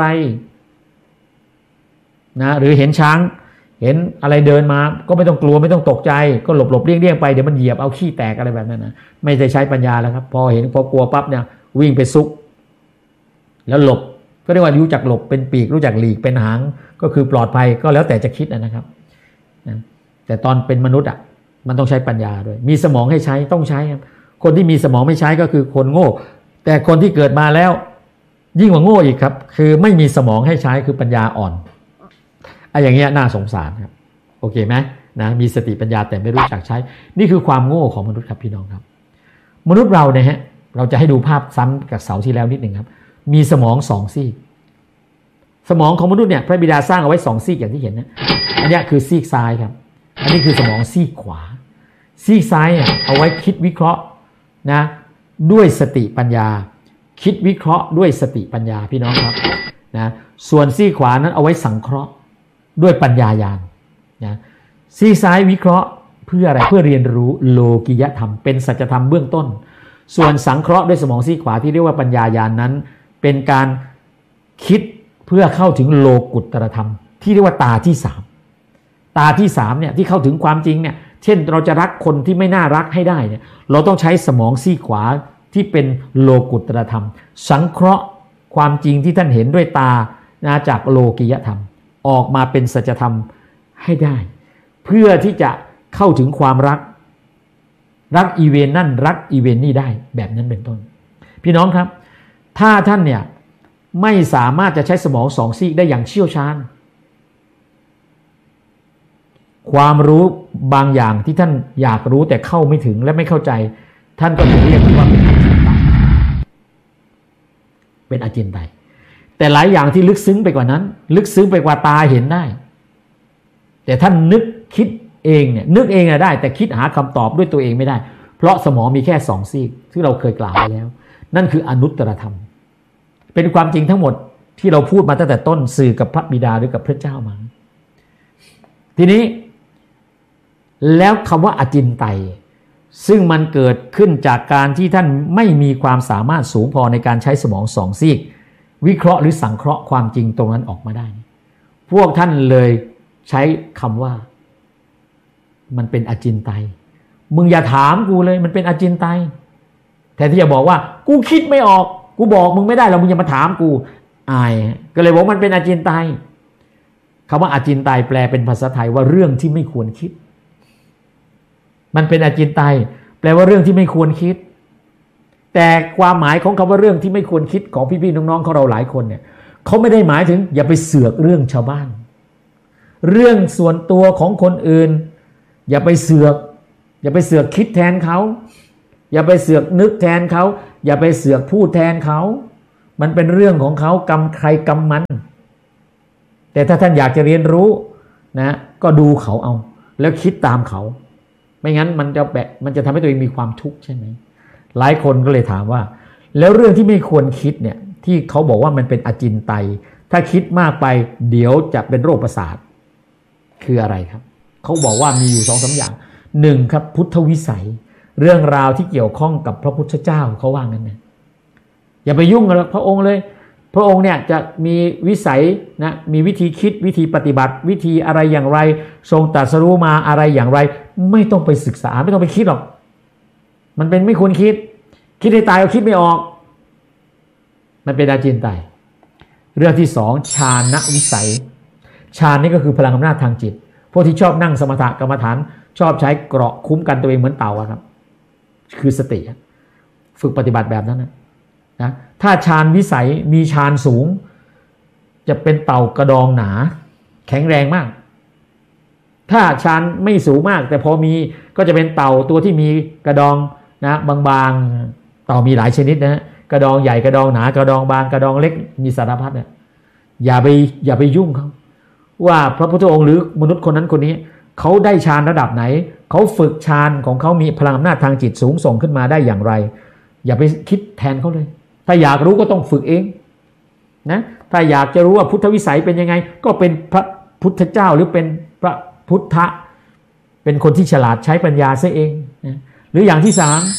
นะหรือเห็นช้างเห็นอะไรเดินมาก็ไม่ต้องกลัวไม่ต้องตกใจก็หลบเลี่ยงไปเดี๋ยวมันเหยียบเอาขี้แตกอะไรแบบนั้นนะไม่ได้ใช้ปัญญาแล้วครับพอกลัวปั๊บเนี่ยวิ่งไปซุกแล้วหลบก็เรียกว่ารู้จักหลบเป็นปีกรู้จักหลีกเป็นหางก็คือปลอดภัยก็แล้วแต่จะคิดนะครับแต่ตอนเป็นมนุษย์มันต้องใช้ปัญญาด้วยมีสมองให้ใช้ต้องใช้ครับคนที่มีสมองไม่ใช้ก็คือคนโง่แต่คนที่เกิดมาแล้วยิ่งกว่าโง่อีกครับคือไม่มีสมองให้ใช้คือปัญญาอ่อนอย่างเงี้ยน่าสงสารครับโอเคไหมนะมีสติปัญญาแต่ไม่รู้จักใช้นี่คือความโง่ของมนุษย์ครับพี่น้องครับมนุษย์เราเนี่ยฮะเราจะให้ดูภาพซ้ำกับเสาร์ที่แล้วนิดหนึ่งครับมีสมอง2 ซีกสมองของมนุษย์เนี่ยพระบิดาสร้างเอาไว้2 ซีกอย่างที่เห็นนะอันนี้คือซีกซ้ายครับอันนี้คือสมองซีกขวาซีกซ้ายเอาไว้คิดวิเคราะห์นะด้วยสติปัญญาคิดวิเคราะห์ด้วยสติปัญญาพี่น้องครับนะส่วนซีกขวานั้นเอาไว้สังเคราะห์ด้วยปัญญาญาณนะซีกซ้ายวิเคราะห์เพื่ออะไรเพื่อเรียนรู้โลกิยธรรมเป็นสัจธรรมเบื้องต้นส่วนสังเคราะห์ด้วยสมองซีกขวาที่เรียกว่าปัญญาญาณนั้นเป็นการคิดเพื่อเข้าถึงโลกุตตรธรรมที่เรียกว่าตาที่3ตาที่3เนี่ยที่เข้าถึงความจริงเนี่ยเช่นเราจะรักคนที่ไม่น่ารักให้ได้เนี่ยเราต้องใช้สมองซีกขวาที่เป็นโลกุตตรธรรมสังเคราะห์ความจริงที่ท่านเห็นด้วยตาจากโลกิยธรรมออกมาเป็นสัจธรรมให้ได้เพื่อที่จะเข้าถึงความรักอีเวนนั่นรักอีเวนนี่ได้แบบนั้นเป็นต้นพี่น้องครับถ้าท่านเนี่ยไม่สามารถจะใช้สมอง2 ซีกได้อย่างเชี่ยวชาญความรู้บางอย่างที่ท่านอยากรู้แต่เข้าไม่ถึงและไม่เข้าใจท่านก็ถูกเรียกว่าเป็นอาจินไตยแต่หลายอย่างที่ลึกซึ้งไปกว่านั้นลึกซึ้งไปกว่าตาเห็นได้แต่ท่านนึกคิดเองเนี่ยนึกเองได้แต่คิดหาคำตอบด้วยตัวเองไม่ได้เพราะสมองมีแค่2 ซีกที่เราเคยกล่าวไปแล้วนั่นคืออนุตตรธรรมเป็นความจริงทั้งหมดที่เราพูดมาตั้งแต่ต้นสื่อกับพระบิดาหรือกับพระเจ้ามาทีนี้แล้วคำว่าอจินไตยซึ่งมันเกิดขึ้นจากการที่ท่านไม่มีความสามารถสูงพอในการใช้สมอง2 ซีกวิเคราะห์หรือสังเคราะห์ความจริงตรงนั้นออกมาได้พวกท่านเลยใช้คำว่ามันเป็นอจินไตยมึงอย่าถามกูเลยมันเป็นอจินไตยแทนที่จะบอกว่ากูคิดไม่ออกกูบอกมึงไม่ได้แล้วมึงอย่ามาถามกูอายก็เลยบอกมันเป็นอจินไตยคำว่าอจินไตยแปลเป็นภาษาไทยว่าเรื่องที่ไม่ควรคิดมันเป็นอจินไตยแปลว่าเรื่องที่ไม่ควรคิดแต่ความหมายของคำว่าเรื่องที่ไม่ควรคิดของพี่ๆน้องๆของเราหลายคนเนี่ยเขาไม่ได้หมายถึงอย่าไปเสือกเรื่องชาวบ้านเรื่องส่วนตัวของคนอื่นอย่าไปเสือกคิดแทนเขาอย่าไปเสือกนึกแทนเขาอย่าไปเสือกพูดแทนเขามันเป็นเรื่องของเขากรรมใครกรรมมันแต่ถ้าท่านอยากจะเรียนรู้นะก็ดูเขาเอาแล้วคิดตามเขาไม่งั้นมันจะทำให้ตัวเองมีความทุกข์ใช่ไหมหลายคนก็เลยถามว่าแล้วเรื่องที่ไม่ควรคิดเนี่ยที่เขาบอกว่ามันเป็นอจินไตยถ้าคิดมากไปเดี๋ยวจะเป็นโรคประสาทคืออะไรครับเขาบอกว่ามีอยู่2-3อย่างหนึ่งครับพุทธวิสัยเรื่องราวที่เกี่ยวข้องกับพระพุทธเจ้าเขาว่างั้นนะอย่าไปยุ่งกับพระองค์เลยพระองค์เนี่ยจะมีวิสัยนะมีวิธีคิดวิธีปฏิบัติวิธีอะไรอย่างไรทรงตรัสรู้มาอะไรอย่างไรไม่ต้องไปศึกษาไม่ต้องไปคิดหรอกมันเป็นไม่ควรคิดให้ตายก็คิดไม่ออกมันเป็นอาจินไตยเรื่องที่2ฌานวิสัยฌานนี่ก็คือพลังอำนาจทางจิตพวกที่ชอบนั่งสมถกรรมฐานชอบใช้เกราะคุ้มกันตัวเองเหมือนเต่าครับคือสติฝึกปฏิบัติแบบนั้นนะถ้าฌานวิสัยมีฌานสูงจะเป็นเต่ากระดองหนาแข็งแรงมากถ้าฌานไม่สูงมากแต่พอมีก็จะเป็นเต่าตัวที่มีกระดองนะบางๆเต่ามีหลายชนิดนะกระดองใหญ่กระดองหนากระดองบางกระดองเล็กมีสารพัดเนี่ยอย่าไปยุ่งเขาว่าพระพุทธองค์หรือมนุษย์คนนั้นคนนี้เขาได้ฌานระดับไหนเขาฝึกฌานของเขามีพลังอำนาจทางจิตสูงส่งขึ้นมาได้อย่างไรอย่าไปคิดแทนเขาเลยถ้าอยากรู้ก็ต้องฝึกเองนะถ้าอยากจะรู้ว่าพุทธวิสัยเป็นยังไงก็เป็นพระพุทธเจ้าหรือเป็นพระพุทธะเป็นคนที่ฉลาดใช้ปัญญาซะเองนะหรืออย่างที่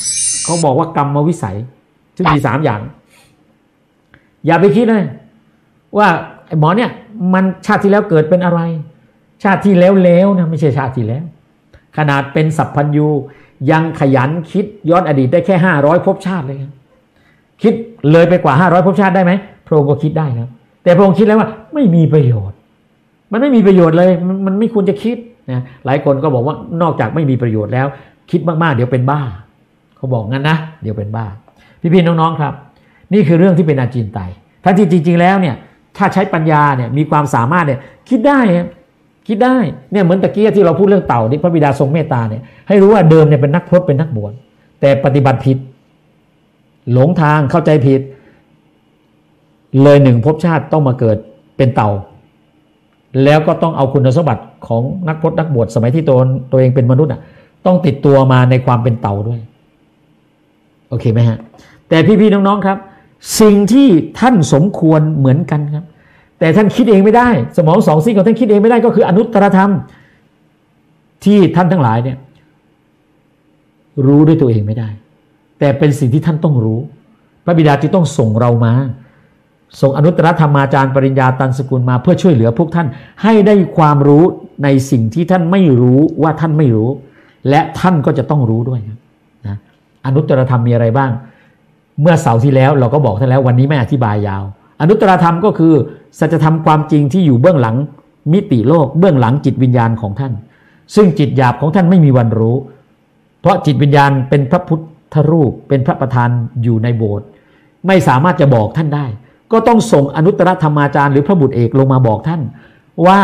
3เขาบอกว่ากรรมวิสัยซึ่งมี3อย่างอย่าไปคิดเลยว่าไอ้หมอเนี่ยมันชาติที่แล้วเกิดเป็นอะไรชาติที่แล้วนะไม่ใช่ชาติที่แล้วขนาดเป็นสัพพัญญูยังขยันคิดย้อนอดีตได้แค่500ภพชาติเลยครับคิดเลยไปกว่า500ภพชาติได้ไหมพระองค์ก็คิดได้ครับแต่พระองค์คิดแล้วว่าไม่มีประโยชน์มันไม่มีประโยชน์เลยมันไม่ควรจะคิดนะหลายคนก็บอกว่านอกจากไม่มีประโยชน์แล้วคิดมากๆเดี๋ยวเป็นบ้าเขาบอกงั้นนะเดี๋ยวเป็นบ้าพี่ๆน้องๆครับนี่คือเรื่องที่เป็นอาจินไตยทั้งที่จริงๆแล้วเนี่ยถ้าใช้ปัญญาเนี่ยมีความสามารถเนี่ยคิดได้เนี่ยเหมือนตะกี้ที่เราพูดเรื่องเต่าที่พระบิดาทรงเมตตาเนี่ยให้รู้ว่าเดิมเนี่ยเป็นนักพรตเป็นนักบวชแต่ปฏิบัติผิดหลงทางเข้าใจผิดเลย1ภพชาติต้องมาเกิดเป็นเต่าแล้วก็ต้องเอาคุณสมบัติของนักพรตนักบวชสมัยที่ตัวเองเป็นมนุษย์ต้องติดตัวมาในความเป็นเต่าด้วยโอเคไหมฮะแต่พี่ๆน้องๆครับสิ่งที่ท่านสมควรเหมือนกันครับแต่ท่านคิดเองไม่ได้สมอง2ซีกของท่านคิดเองไม่ได้ก็คืออนุตตรธรรมที่ท่านทั้งหลายเนี่ยรู้ด้วยตัวเองไม่ได้แต่เป็นสิ่งที่ท่านต้องรู้พระบิดาจึงต้องส่งเรามาส่งอนุตตรธรรมาจารย์ปริญญาตันสกุลมาเพื่อช่วยเหลือพวกท่านให้ได้ความรู้ในสิ่งที่ท่านไม่รู้ว่าท่านไม่รู้และท่านก็จะต้องรู้ด้วยนะอนุตตรธรรมมีอะไรบ้างเมื่อเสาร์ที่แล้วเราก็บอกท่านแล้ววันนี้ไม่อธิบายยาวอนุตตรธรรมก็คือสัจธรรมความจริงที่อยู่เบื้องหลังมิติโลกเบื้องหลังจิตวิญญาณของท่านซึ่งจิตหยาบของท่านไม่มีวันรู้เพราะจิตวิญญาณเป็นพระพุทธรูปเป็นพระประธานอยู่ในโบสถ์ไม่สามารถจะบอกท่านได้ก็ต้องส่งอนุตตรธรรมาจารย์หรือพระบุตรเอกลงมาบอกท่านว่า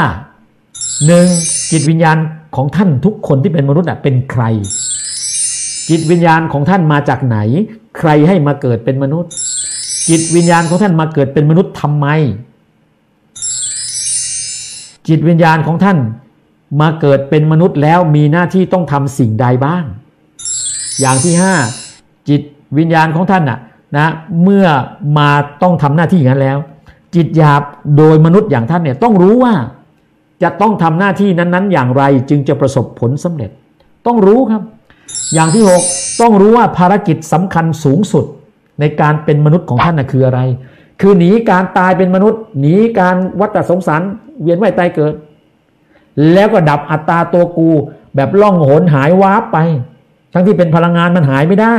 1จิตวิญญาณของท่านทุกคนที่เป็นมนุษย์เป็นใครจิตวิญญาณของท่านมาจากไหนใครให้มาเกิดเป็นมนุษย์จิตวิญญาณของท่านมาเกิดเป็นมนุษย์ทำไมจิตวิญญาณของท่านมาเกิดเป็นมนุษย์แล้วมีหน้าที่ต้องทำสิ่งใดบ้างอย่างที่5จิตวิญญาณของท่านนะเมื่อมาต้องทำหน้าที่อย่างนั้นแล้วจิตหยาบโดยมนุษย์อย่างท่านเนี่ยต้องรู้ว่าจะต้องทำหน้าที่นั้นๆอย่างไรจึงจะประสบผลสำเร็จต้องรู้ครับอย่างที่6ต้องรู้ว่าภารกิจสำคัญสูงสุดในการเป็นมนุษย์ของท่านคืออะไรคือหนีการตายเป็นมนุษย์หนีการวัฏสงสารเวียนว่ายตายเกิดแล้วก็ดับอัตตาตัวกูแบบล่องหนหายวาบไปทั้งที่เป็นพลังงานมันหายไม่ได้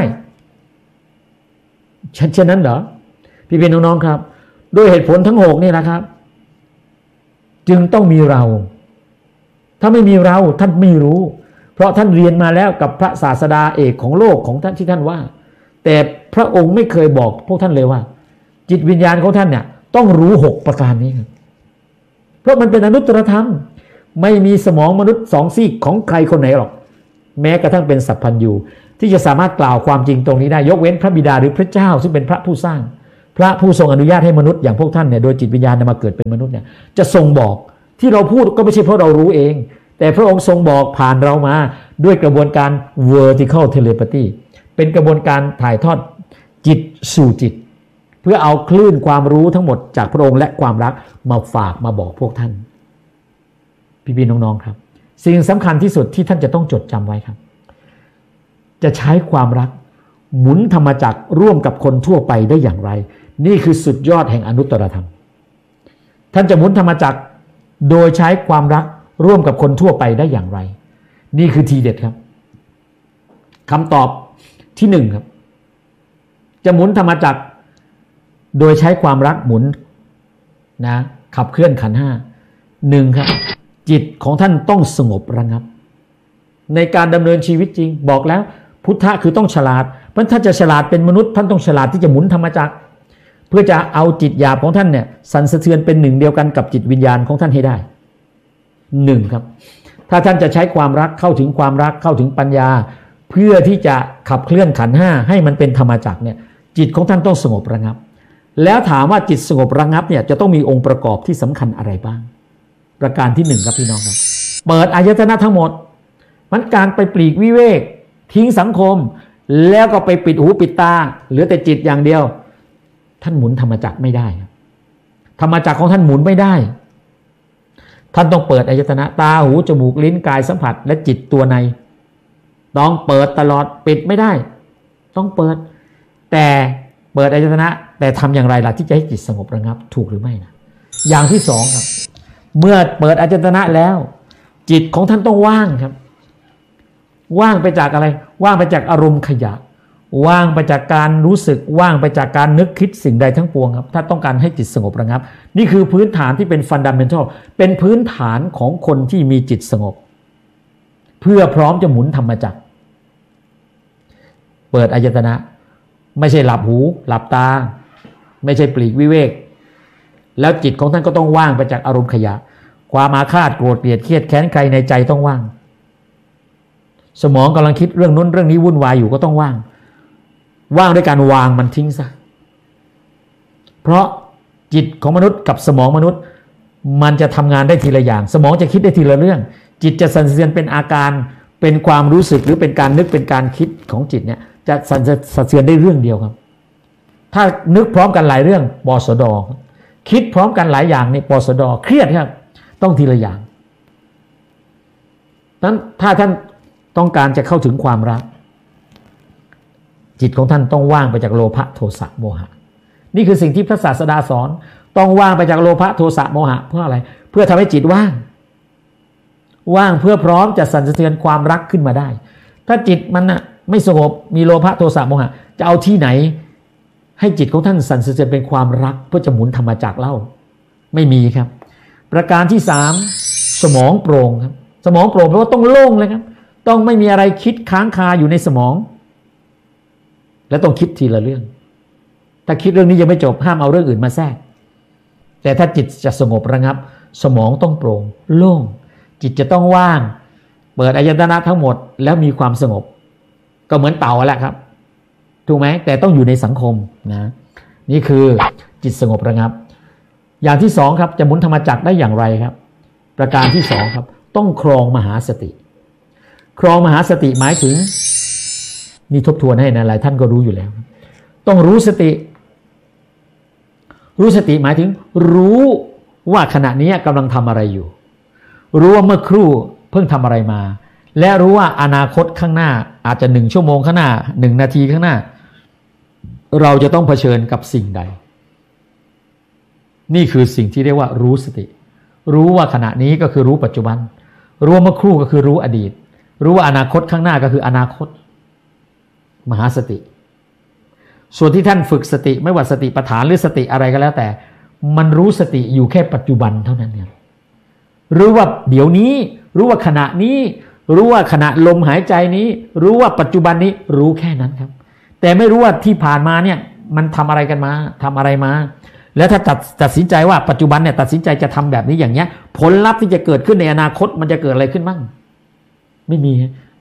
ฉะนั้นเหรอพี่ๆน้องๆครับด้วยเหตุผลทั้ง6นี่นะครับจึงต้องมีเราถ้าไม่มีเราท่านไม่รู้เพราะท่านเรียนมาแล้วกับพระศาสดาเอกของโลกของท่านที่ท่านว่าแต่พระองค์ไม่เคยบอกพวกท่านเลยว่าจิตวิญญาณของท่านเนี่ยต้องรู้6ประการนี้ครับเพราะมันเป็นอนุตตรธรรมไม่มีสมองมนุษย์2ซีกของใครคนไหนหรอกแม้กระทั่งเป็นสัพพัญญูที่จะสามารถกล่าวความจริงตรงนี้ได้ยกเว้นพระบิดาหรือพระเจ้าซึ่งเป็นพระผู้สร้างพระผู้ทรงอนุญาตให้มนุษย์อย่างพวกท่านเนี่ยโดยจิตวิญญาณมาเกิดเป็นมนุษย์เนี่ยจะทรงบอกที่เราพูดก็ไม่ใช่เพราะเรารู้เองแต่พระองค์ทรงบอกผ่านเรามาด้วยกระบวนการ vertical telepathy เป็นกระบวนการถ่ายทอดจิตสู่จิตเพื่อเอาคลื่นความรู้ทั้งหมดจากพระองค์และความรักมาฝากมาบอกพวกท่านพี่ๆน้องๆครับสิ่งสำคัญที่สุดที่ท่านจะต้องจดจำไว้ครับจะใช้ความรักหมุนธรรมจักรร่วมกับคนทั่วไปได้อย่างไรนี่คือสุดยอดแห่งอนุตตรธรรมท่านจะหมุนธรรมจักรโดยใช้ความรักร่วมกับคนทั่วไปได้อย่างไรนี่คือทีเด็ดครับคำตอบที่หนึ่งครับจะหมุนธรรมจักรโดยใช้ความรักหมุนนะขับเคลื่อนขันธ์ห้าหนึ่งครับจิตของท่านต้องสงบระงับในการดำเนินชีวิตจริงบอกแล้วพุทธะคือต้องฉลาดเพราะท่านจะฉลาดเป็นมนุษย์ท่านต้องฉลาดที่จะหมุนธรรมจักรเพื่อจะเอาจิตหยาบของท่านเนี่ยสั่นสะเทือนเป็นหนึ่งเดียวกันกับจิตวิญญาณของท่านให้ได้หนึ่งครับถ้าท่านจะใช้ความรักเข้าถึงความรักเข้าถึงปัญญาเพื่อที่จะขับเคลื่อนขันธ์ห้าให้มันเป็นธรรมจักรเนี่ยจิตของท่านต้องสงบระงับแล้วถามว่าจิตสงบระงับเนี่ยจะต้องมีองค์ประกอบที่สำคัญอะไรบ้างประการที่หนึ่งครับพี่น้องครับเปิดอายตนะทั้งหมดมันการไปปลีกวิเวกทิ้งสังคมแล้วก็ไปปิดหูปิดตาเหลือแต่จิตอย่างเดียวท่านหมุนธรรมจักรไม่ได้ธรรมจักรของท่านหมุนไม่ได้ท่านต้องเปิดอายตนะตาหูจมูกลิ้นกายสัมผัสและจิตตัวในต้องเปิดตลอดปิดไม่ได้ต้องเปิดแต่เปิดอายตนะแต่ทำอย่างไรล่ะที่จะให้จิตสงบระงับถูกหรือไม่นะอย่างที่สองครับเมื่อเปิดอายตนะแล้วจิตของท่านต้องว่างครับว่างไปจากอะไรว่างไปจากอารมณ์ขยะว่างไปจากการรู้สึกว่างไปจากการนึกคิดสิ่งใดทั้งปวงครับถ้าต้องการให้จิตสงบระงับนี่คือพื้นฐานที่เป็นฟันดัมเมนทัลเป็นพื้นฐานของคนที่มีจิตสงบเพื่อพร้อมจะหมุนธรรมจักรเปิดอายตนะไม่ใช่หลับหูหลับตาไม่ใช่ปลีกวิเวกแล้วจิตของท่านก็ต้องว่างไปจากอารมณ์ขยะความอาฆาตโกรธเกลียดเครียดแค้นใครในใจต้องว่างสมองกำลังคิดเรื่องนู้นเรื่องนี้วุ่นวายอยู่ก็ต้องว่างด้วยการวางมันทิ้งซะเพราะจิตของมนุษย์กับสมองมนุษย์มันจะทำงานได้ทีละอย่างสมองจะคิดได้ทีละเรื่องจิตจะสั่นสะเทือนเป็นอาการเป็นความรู้สึกหรือเป็นการนึกเป็นการคิดของจิตเนี่ยจะสั่นสะเทือนได้เรื่องเดียวครับถ้านึกพร้อมกันหลายเรื่องปสดคิดพร้อมกันหลายอย่างนี่ปสดเครียดครับต้องทีละอย่างนั้นถ้าท่านต้องการจะเข้าถึงความรักจิตของท่านต้องว่างไปจากโลภะโทสะโมหะนี่คือสิ่งที่พระศาสดาสอนต้องว่างไปจากโลภะโทสะโมหะเพื่ออะไรเพื่อทำให้จิตว่างเพื่อพร้อมจะสั่นสะเทือนความรักขึ้นมาได้ถ้าจิตมันน่ะไม่สงบมีโลภะโทสะโมหะจะเอาที่ไหนให้จิตของท่านสั่นสะเทือนเป็นความรักเพื่อจะหมุนธรรมจักรเล่าไม่มีครับประการที่สามสมองโปร่งครับสมองโปร่งเพราะว่าต้องโล่งเลยครับต้องไม่มีอะไรคิดค้างคาอยู่ในสมองและต้องคิดทีละเรื่องถ้าคิดเรื่องนี้ยังไม่จบห้ามเอาเรื่องอื่นมาแทรกแต่ถ้าจิตจะสงบระงับสมองต้องโปร่งโล่งจิตจะต้องว่างเปิดอายตนะทั้งหมดแล้วมีความสงบก็เหมือนเต่าแหละครับถูกไหมแต่ต้องอยู่ในสังคมนะนี่คือจิตสงบระงับอย่างที่สองครับจะหมุนธรรมจักรได้อย่างไรครับประการที่สองครับต้องครองมหาสติครองมหาสติหมายถึงนี่ทบทวนให้นะหลายท่านก็รู้อยู่แล้วต้องรู้สติหมายถึงรู้ว่าขณะนี้กำลังทำอะไรอยู่รู้ว่าเมื่อครู่เพิ่งทำอะไรมาและรู้ว่าอนาคตข้างหน้าอาจจะ1 ชั่วโมงข้างหน้า1 นาทีข้างหน้าเราจะต้องเผชิญกับสิ่งใดนี่คือสิ่งที่เรียกว่ารู้สติรู้ว่าขณะนี้ก็คือรู้ปัจจุบันรู้ว่าเมื่อครู่ก็คือรู้อดีตรู้ว่าอนาคตข้างหน้าก็คืออนาคตมหาสติส่วนที่ท่านฝึกสติไม่ว่าสติปัฏฐานหรือสติอะไรก็แล้วแต่มันรู้สติอยู่แค่ปัจจุบันเท่านั้นเนี่ยรู้ว่าเดี๋ยวนี้รู้ว่าขณะนี้รู้ว่าขณะลมหายใจนี้รู้ว่าปัจจุบันนี้รู้แค่นั้นครับแต่ไม่รู้ว่าที่ผ่านมาเนี่ยมันทำอะไรกันมาทำอะไรมาแล้วถ้าตัดสินใจว่าปัจจุบันเนี่ยตัดสินใจจะทำแบบนี้อย่างเงี้ยผลลัพธ์ที่จะเกิดขึ้นในอนาคตมันจะเกิดอะไรขึ้นบ้างไม่มี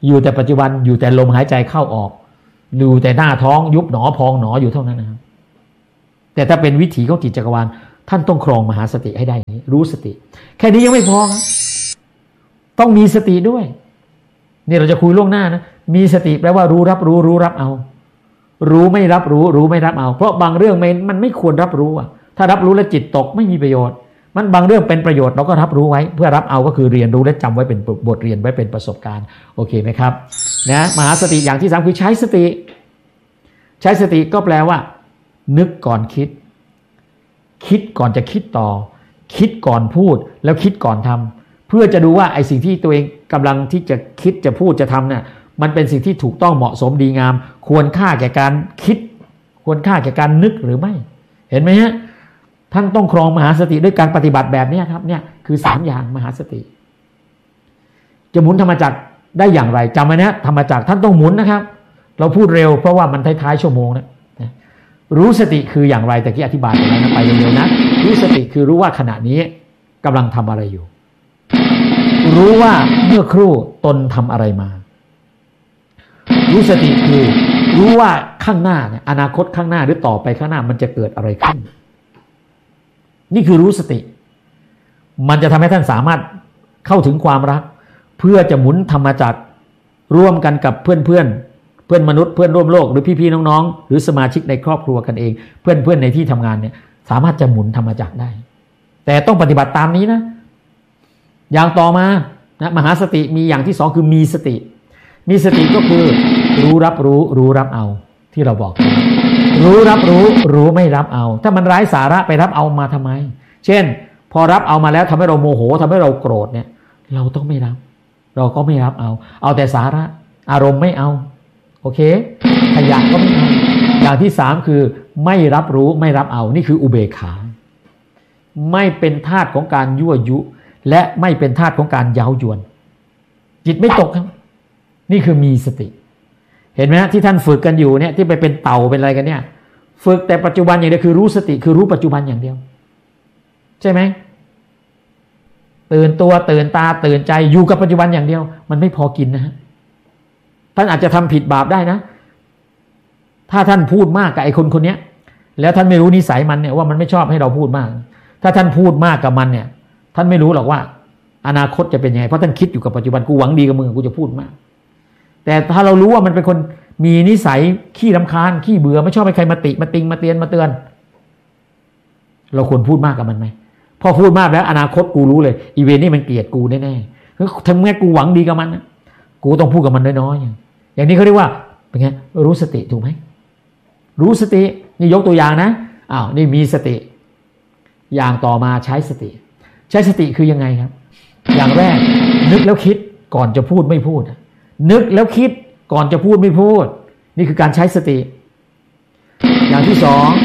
อยู่แต่ปัจจุบันอยู่แต่ลมหายใจเข้าออกดูแต่หน้าท้องยุบหนอพองหนออยู่เท่านั้นนะครับแต่ถ้าเป็นวิถีของจิตจักรวาลท่านต้องครองมหาสติให้ได้อย่างนี้รู้สติแค่นี้ยังไม่พอครับต้องมีสติด้วยนี่เราจะคุยล่วงหน้านะมีสติแปลว่ารู้รับรู้รู้รับเอารู้ไม่รับรู้รู้ไม่รับเอาเพราะบางเรื่องมันไม่ควรรับรู้อ่ะถ้ารับรู้แล้วจิตตกไม่มีประโยชน์มันบางเรื่องเป็นประโยชน์เราก็รับรู้ไว้เพื่อรับเอาก็คือเรียนรู้และจำไว้เป็นบทเรียนไว้เป็นประสบการณ์โอเคไหมครับนะมหาสติอย่างที่3คือใช้สติใช้สติก็แปลว่านึกก่อนคิดคิดก่อนจะคิดต่อคิดก่อนพูดแล้วคิดก่อนทำเพื่อจะดูว่าไอ้สิ่งที่ตัวเองกำลังที่จะคิดจะพูดจะทำเนี่ยมันเป็นสิ่งที่ถูกต้องเหมาะสมดีงามควรค่าแก่การคิดควรค่าแก่การนึกหรือไม่เห็นไหมฮะท่านต้องครองมหาสติด้วยการปฏิบัติแบบนี้ครับเนี่ยคือ3อย่างมหาสติจะหมุนธรรมจักรได้อย่างไรจำไว้นะธรรมจักรท่านต้องหมุนนะครับเราพูดเร็วเพราะว่ามันท้ายๆชั่วโมงนะรู้สติคืออย่างไรแต่ที่อธิบายไปแล้วนะไปเร็วๆนะรู้สติคือรู้ว่าขณะนี้กำลังทำอะไรอยู่รู้ว่าเมื่อครู่ตนทำอะไรมารู้สติคือรู้ว่าข้างหน้าเนี่ยอนาคตข้างหน้าหรือต่อไปข้างหน้ามันจะเกิดอะไรขึ้นนี่คือรู้สติมันจะทำให้ท่านสามารถเข้าถึงความรักเพื่อจะหมุนธรรมจักรร่วมกันกับเพื่อนมนุษย์เพื่อนร่วมโลกหรือพี่ๆน้องๆหรือสมาชิกในครอบครัวกันเองเพื่อนในที่ทำงานเนี่ยสามารถจะหมุนธรรมจักรได้แต่ต้องปฏิบัติตามนี้นะอย่างต่อมานะมหาสติมีอย่างที่2คือมีสติมีสติก็คือรู้รับรู้รู้รับเอาที่เราบอกรู้รับรู้รู้ไม่รับเอาถ้ามันไร้สาระไปรับเอามาทำไมเช่นพอรับเอามาแล้วทำให้เราโมโหทำให้เราโกรธเนี่ยเราต้องไม่รับเราก็ไม่รับเอาแต่สาระอารมณ์ไม่เอาโอเคขยะก็ไม่เอาอย่างที่3คือไม่รับรู้ไม่รับเอานี่คืออุเบกขาไม่เป็นทาสของการยั่วยุและไม่เป็นทาสของการเย้ายวนจิตไม่ตกครับนี่คือมีสติเห็นไหมที่ท่านฝึกกันอยู่เนี่ยที่ไปเป็นเต่าเป็นอะไรกันเนี่ยฝึกแต่ปัจจุบันอย่างเดียวคือรู้สติคือรู้ปัจจุบันอย่างเดียวใช่ไหมตื่นตัวตื่นตาตื่นใจอยู่กับปัจจุบันอย่างเดียวมันไม่พอกินนะฮะท่านอาจจะทำผิดบาปได้นะถ้าท่านพูดมากกับไอ้คนเนี้ยแล้วท่านไม่รู้นิสัยมันเนี่ยว่ามันไม่ชอบให้เราพูดมากถ้าท่านพูดมากกับมันเนี่ยท่านไม่รู้หรอกว่าอนาคตจะเป็นยังไงเพราะท่านคิดอยู่กับปัจจุบันกูหวังดีกับมึงกูจะพูดมากแต่ถ้าเรารู้ว่ามันเป็นคนมีนิสัยขี้รำคาญขี้เบื่อไม่ชอบให้ใครมาติมาติงมาเตือนเราควรพูดมากกับมันไหมพอพูดมากแล้วอนาคตกูรู้เลยอีเวนต์นี่มันเกลียดกูแน่ๆทั้งแม้กูหวังดีกับมันนะกูต้องพูดกับมันน้อยๆอย่างนี้เขาเรียกว่าเป็นไงรู้สติถูกไหมรู้สตินี่ยกตัวอย่างนะนี่มีสติอย่างต่อมาใช้สติใช้สติคือยังไงครับอย่างแรกนึกแล้วคิดก่อนจะพูดไม่พูดนึกแล้วคิดก่อนจะพูดไม่พูดนี่คือการใช้สติอย่างที่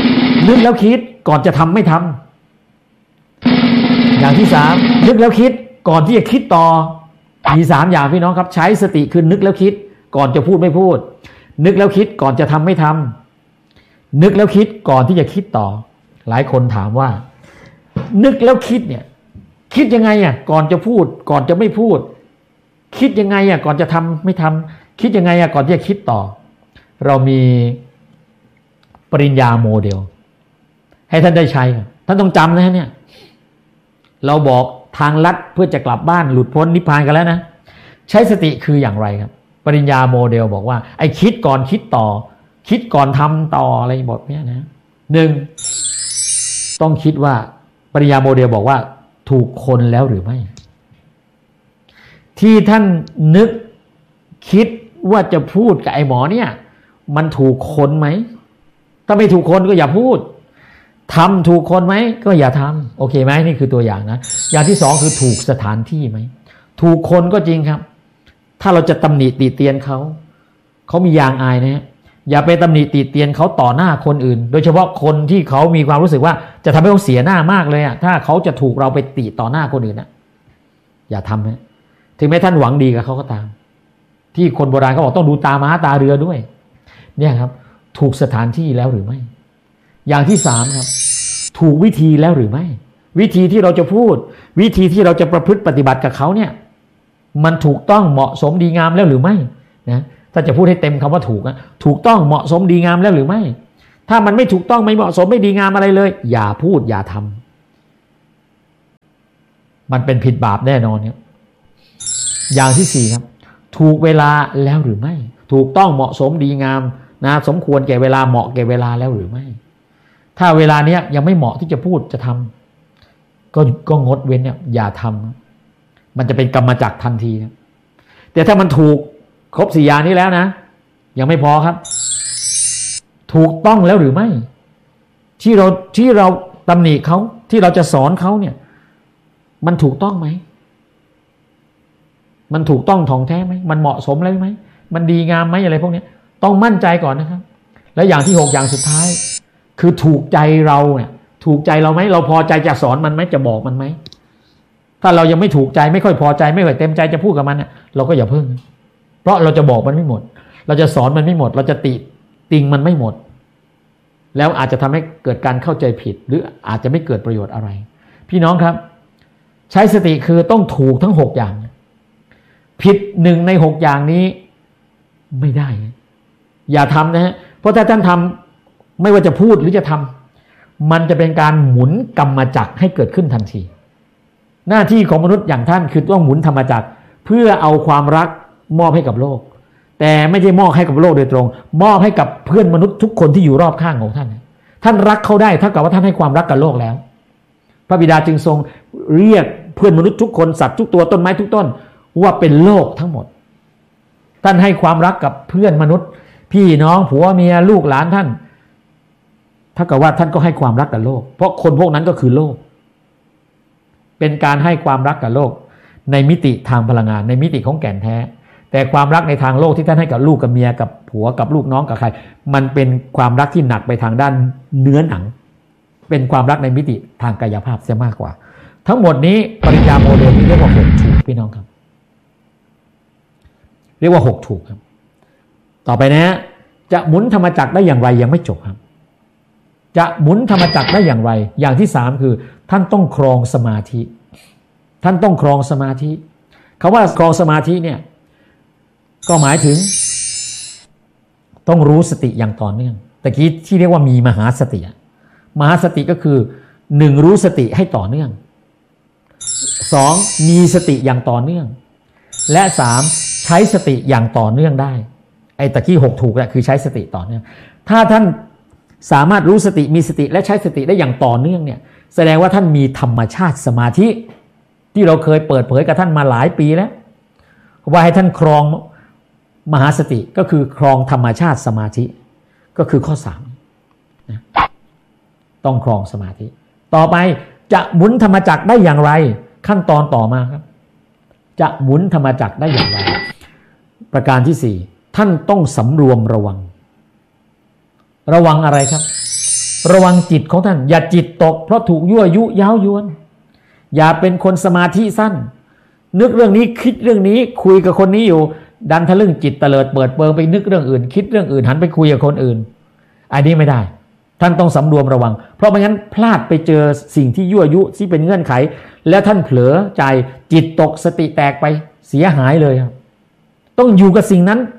2นึกแล้วคิดก่อนจะทำไม่ทำอย่างที่3นึกแล้วคิดก่อนที่จะคิดต่อมี3อย่างพี่น้องครับใช้สติคือนึกแล้วคิดก่อนจะพูดไม่พูดนึกแล้วคิดก่อนจะทำไม่ทำนึกแล้วคิดก่อนที่จะคิดต่อหลายคนถามว่านึกแล้วคิดเนี่ยคิดยังไงก่อนจะพูดก่อนจะไม่พูดคิดยังไงก่อนจะทำไม่ทำคิดยังไงก่อนที่จะคิดต่อเรามีปริญญาโมเดลให้ท่านได้ใช้ท่านต้องจำนะเนี่ยเราบอกทางลัดเพื่อจะกลับบ้านหลุดพ้นนิพพานกันแล้วนะใช้สติคืออย่างไรครับปริญญาโมเดลบอกว่าไอ้คิดก่อนคิดต่อคิดก่อนทำต่ออะไรบอกเนี่ยนะ1ต้องคิดว่าปริญญาโมเดลบอกว่าถูกคนแล้วหรือไม่ที่ท่านนึกคิดว่าจะพูดกับไอ้หมอเนี่ยมันถูกคนไหมถ้าไม่ถูกคนก็อย่าพูดทำถูกคนไหมก็อย่าทำโอเคไหมนี่คือตัวอย่างนะอย่างที่2คือถูกสถานที่ไหมถูกคนก็จริงครับถ้าเราจะตำหนิติเตียนเขามียางอายนะฮะอย่าไปตำหนิติเตียนเขาต่อหน้าคนอื่นโดยเฉพาะคนที่เขามีความรู้สึกว่าจะทำให้เขาเสียหน้ามากเลยถ้าเขาจะถูกเราไปติต่อหน้าคนอื่นอย่าทำนะถึงแม้ท่านหวังดีกับเขาก็ตามที่คนโบราณเขาบอกต้องดูตาม้าตาเรือด้วยเนี่ยครับถูกสถานที่แล้วหรือไม่อย่างที่3ครับถูกวิธีแล้วหรือไม่วิธีที่เราจะพูดวิธีที่เราจะประพฤติปฏิบัติกับเขาเนี่ยมันถูกต้องเหมาะสมดีงามแล้วหรือไม่นะถ้าจะพูดให้เต็มคำว่าถูกนะถูกต้องเหมาะสมดีงามแล้วหรือไม่ถ้ามันไม่ถูกต้องไม่เหมาะสมไม่ดีงามอะไรเลยอย่าพูดอย่าทำมันเป็นผิดบาปแน่นอนครับอย่างที่สี่ครับถูกเวลาแล้วหรือไม่ถูกต้องเหมาะสมดีงามนะสมควรแก่เวลาเหมาะแก่เวลาแล้วหรือไม่ถ้าเวลาเนี้ยยังไม่เหมาะที่จะพูดจะทำก็งดเว้นเนี่ยอย่าทำมันจะเป็นกรรมจักรทันทีครับแต่ถ้ามันถูกครบ4อย่างนี้แล้วนะยังไม่พอครับถูกต้องแล้วหรือไม่ที่เราตำหนิเขาที่เราจะสอนเขาเนี่ยมันถูกต้องไหมมันถูกต้องท่องแท้ไหมมันเหมาะสมแล้วไหมมันดีงามไหมอะไรพวกนี้ต้องมั่นใจก่อนนะครับแล้วอย่างที่6อย่างสุดท้ายคือถูกใจเราเนี่ยถูกใจเราไหมเราพอใจจะสอนมันไหมจะบอกมันไหมถ้าเรายังไม่ถูกใจไม่ค่อยพอใจไม่ค่อยเต็มใจจะพูดกับมันเนี่ยเราก็อย่าเพิ่งเพราะเราจะบอกมันไม่หมดเราจะสอนมันไม่หมดเราจะติงมันไม่หมดแล้วอาจจะทำให้เกิดการเข้าใจผิดหรืออาจจะไม่เกิดประโยชน์อะไรพี่น้องครับใช้สติคือต้องถูกทั้ง6อย่างผิด1ใน6อย่างนี้ไม่ได้อย่าทำนะฮะเพราะถ้าท่านทำไม่ว่าจะพูดหรือจะทำมันจะเป็นการหมุนกรรมจักรให้เกิดขึ้นทันทีหน้าที่ของมนุษย์อย่างท่านคือต้องหมุนธรรมจักรเพื่อเอาความรักมอบให้กับโลกแต่ไม่ใช่มอบให้กับโลกโดยตรงมอบให้กับเพื่อนมนุษย์ทุกคนที่อยู่รอบข้างของท่านท่านรักเขาได้เท่ากับว่าท่านให้ความรักกับโลกแล้วพระบิดาจึงทรงเรียกเพื่อนมนุษย์ทุกคนสัตว์ทุกตัวต้นไม้ทุกต้นว่าเป็นโลกทั้งหมดท่านให้ความรักกับเพื่อนมนุษย์พี่น้องผัวเมียลูกหลานท่านเท่ากับว่าท่านก็ให้ความรักกับโลกเพราะคนพวกนั้นก็คือโลกเป็นการให้ความรักกับโลกในมิติทางพลังงานในมิติของแก่นแท้แต่ความรักในทางโลกที่ท่านให้กับลูกกับเมียกับผัวกับลูกน้องกับใครมันเป็นความรักที่หนักไปทางด้านเนื้อหนังเป็นความรักในมิติทางกายภาพเสียมากกว่าทั้งหมดนี้ปริญญาโมเดลนี้เรียกว่า6ถูกพี่น้องครับเรียกว่า6ถูกครับต่อไปนะจะหมุนธรรมจักรได้อย่างไรยังไม่จบครับจะหมุนธรรมจักรได้อย่างไรอย่างที่3คือท่านต้องครองสมาธิท่านต้องครองสมาธิคำว่าครองสมาธิเนี่ยก็หมายถึงต้องรู้สติอย่างต่อเนื่องตะกี้ที่เรียกว่ามีมหาสติมหาสติก็คือ1รู้สติให้ต่อเนื่อง2มีสติอย่างต่อเนื่องและ3ใช้สติอย่างต่อเนื่องได้ไอ้ตะกี้6ถูกแหละคือใช้สติต่อเนื่องถ้าท่านสามารถรู้สติมีสติและใช้สติได้อย่างต่อเนื่องเนี่ยแสดงว่าท่านมีธรรมชาติสมาธิที่เราเคยเปิดเผยกับท่านมาหลายปีแล้วว่าให้ท่านครองมหาสติก็คือครองธรรมชาติสมาธิก็คือข้อ3นะต้องครองสมาธิต่อไปจะหมุนธรรมจักรได้อย่างไรขั้นตอนต่อมาครับจะหมุนธรรมจักรได้อย่างไรประการที่4ท่านต้องสำรวมระวังอะไรครับระวังจิตของท่านอย่าจิตตกเพราะถูกยั่วยุเย้ายวนอย่าเป็นคนสมาธิสั้นนึกเรื่องนี้คิดเรื่องนี้คุยกับคนนี้อยู่ดันทะลึ่งจิตเตลิดเปิดเปิงไปนึกเรื่องอื่นคิดเรื่องอื่นหันไปคุยกับคนอื่นอันนี้ไม่ได้ท่านต้องสำรวมระวังเพราะไม่งั้นพลาดไปเจอสิ่งที่ยั่วยุที่เป็นเงื่อนไขแล้วท่านเผลอใจจิตตกสติแตกไปเสียหายเลยครับต้องอยู่กับสิ่งนั้น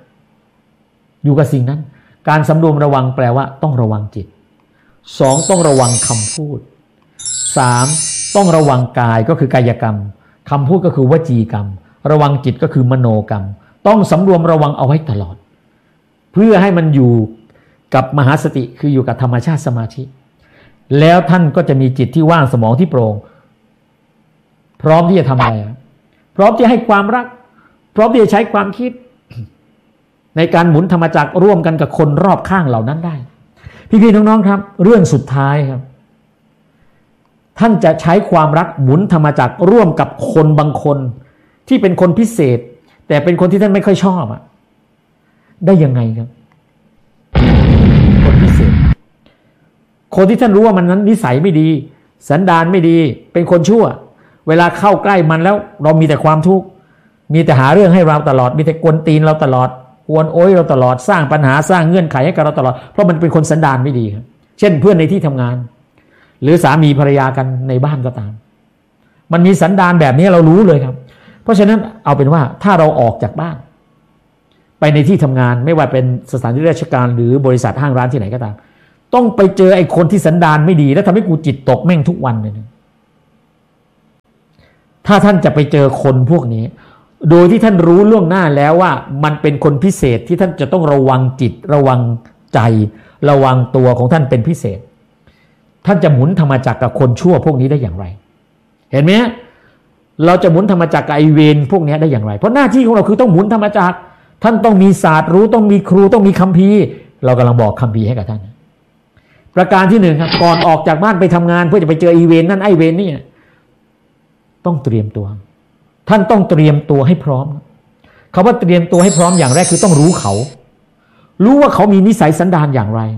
การสำรวมระวังแปลว่าต้องระวังจิต2ต้องระวังคำพูด3ต้องระวังกายก็คือกายกรรมคำพูดก็คือวจีกรรมระวังจิตก็คือมโนกรรมต้องสำรวมระวังเอาไว้ตลอดเพื่อให้มันอยู่กับมหาสติคืออยู่กับธรรมชาติสมาธิแล้วท่านก็จะมีจิตที่ว่างสมองที่โปร่งพร้อมที่จะทำอะไรพร้อมที่ให้ความรักพร้อมที่จะใช้ความคิดในการหมุนธรรมจักรร่วมกันกับคนรอบข้างเหล่านั้นได้พี่ๆน้องๆครับเรื่องสุดท้ายครับท่านจะใช้ความรักหมุนธรรมจักรร่วมกับคนบางคนที่เป็นคนพิเศษแต่เป็นคนที่ท่านไม่ค่อยชอบได้ยังไงครับคนพิเศษคนที่ท่านรู้ว่ามันนั้นนิสัยไม่ดีสันดานไม่ดีเป็นคนชั่วเวลาเข้าใกล้มันแล้วเรามีแต่ความทุกข์มีแต่หาเรื่องให้เราตลอดมีแต่กวนตีนเราตลอดกวนโอยเราตลอดสร้างปัญหาสร้างเงื่อนไขให้กับเราตลอดเพราะมันเป็นคนสันดานไม่ดีครับเช่นเพื่อนในที่ทำงานหรือสามีภรรยากันในบ้านก็ตามมันมีสันดานแบบนี้เรารู้เลยครับเพราะฉะนั้นเอาเป็นว่าถ้าเราออกจากบ้านไปในที่ทำงานไม่ว่าเป็นสถานที่ราชการหรือบริษัทห้างร้านที่ไหนก็ตามต้องไปเจอไอ้คนที่สันดานไม่ดีแล้วทำให้กูจิตตกแม่งทุกวันเลยนะถ้าท่านจะไปเจอคนพวกนี้โดยที่ท่านรู้ล่วงหน้าแล้วว่ามันเป็นคนพิเศษที่ท่านจะต้องระวังจิตระวังใจระวังตัวของท่านเป็นพิเศษท่านจะหมุนธรรมจักรกับคนชั่วพวกนี้ได้อย่างไรเห็นไหมเราจะหมุนธรรมจักรกับไอเวนพวกนี้ได้อย่างไรเพราะหน้าที่ของเราคือต้องหมุนธรรมจักรท่านต้องมีศาสตร์รู้ต้องมีครูต้องมีคัมภีร์เรากำลังบอกคัมภีร์ให้กับท่านประการที่หนึ่งครับก่อนออกจากบ้านไปทำงานเพื่อจะไปเจออีเวนนั่นไอเวนนี่ต้องเตรียมตัวท่านต้องเตรียมตัวให้พร้อมคำว่าเตรียมตัวให้พร้อมอย่างแรกคือต้องรู้เขารู้ว่าเขามีนิสัยสันดานอย่างไร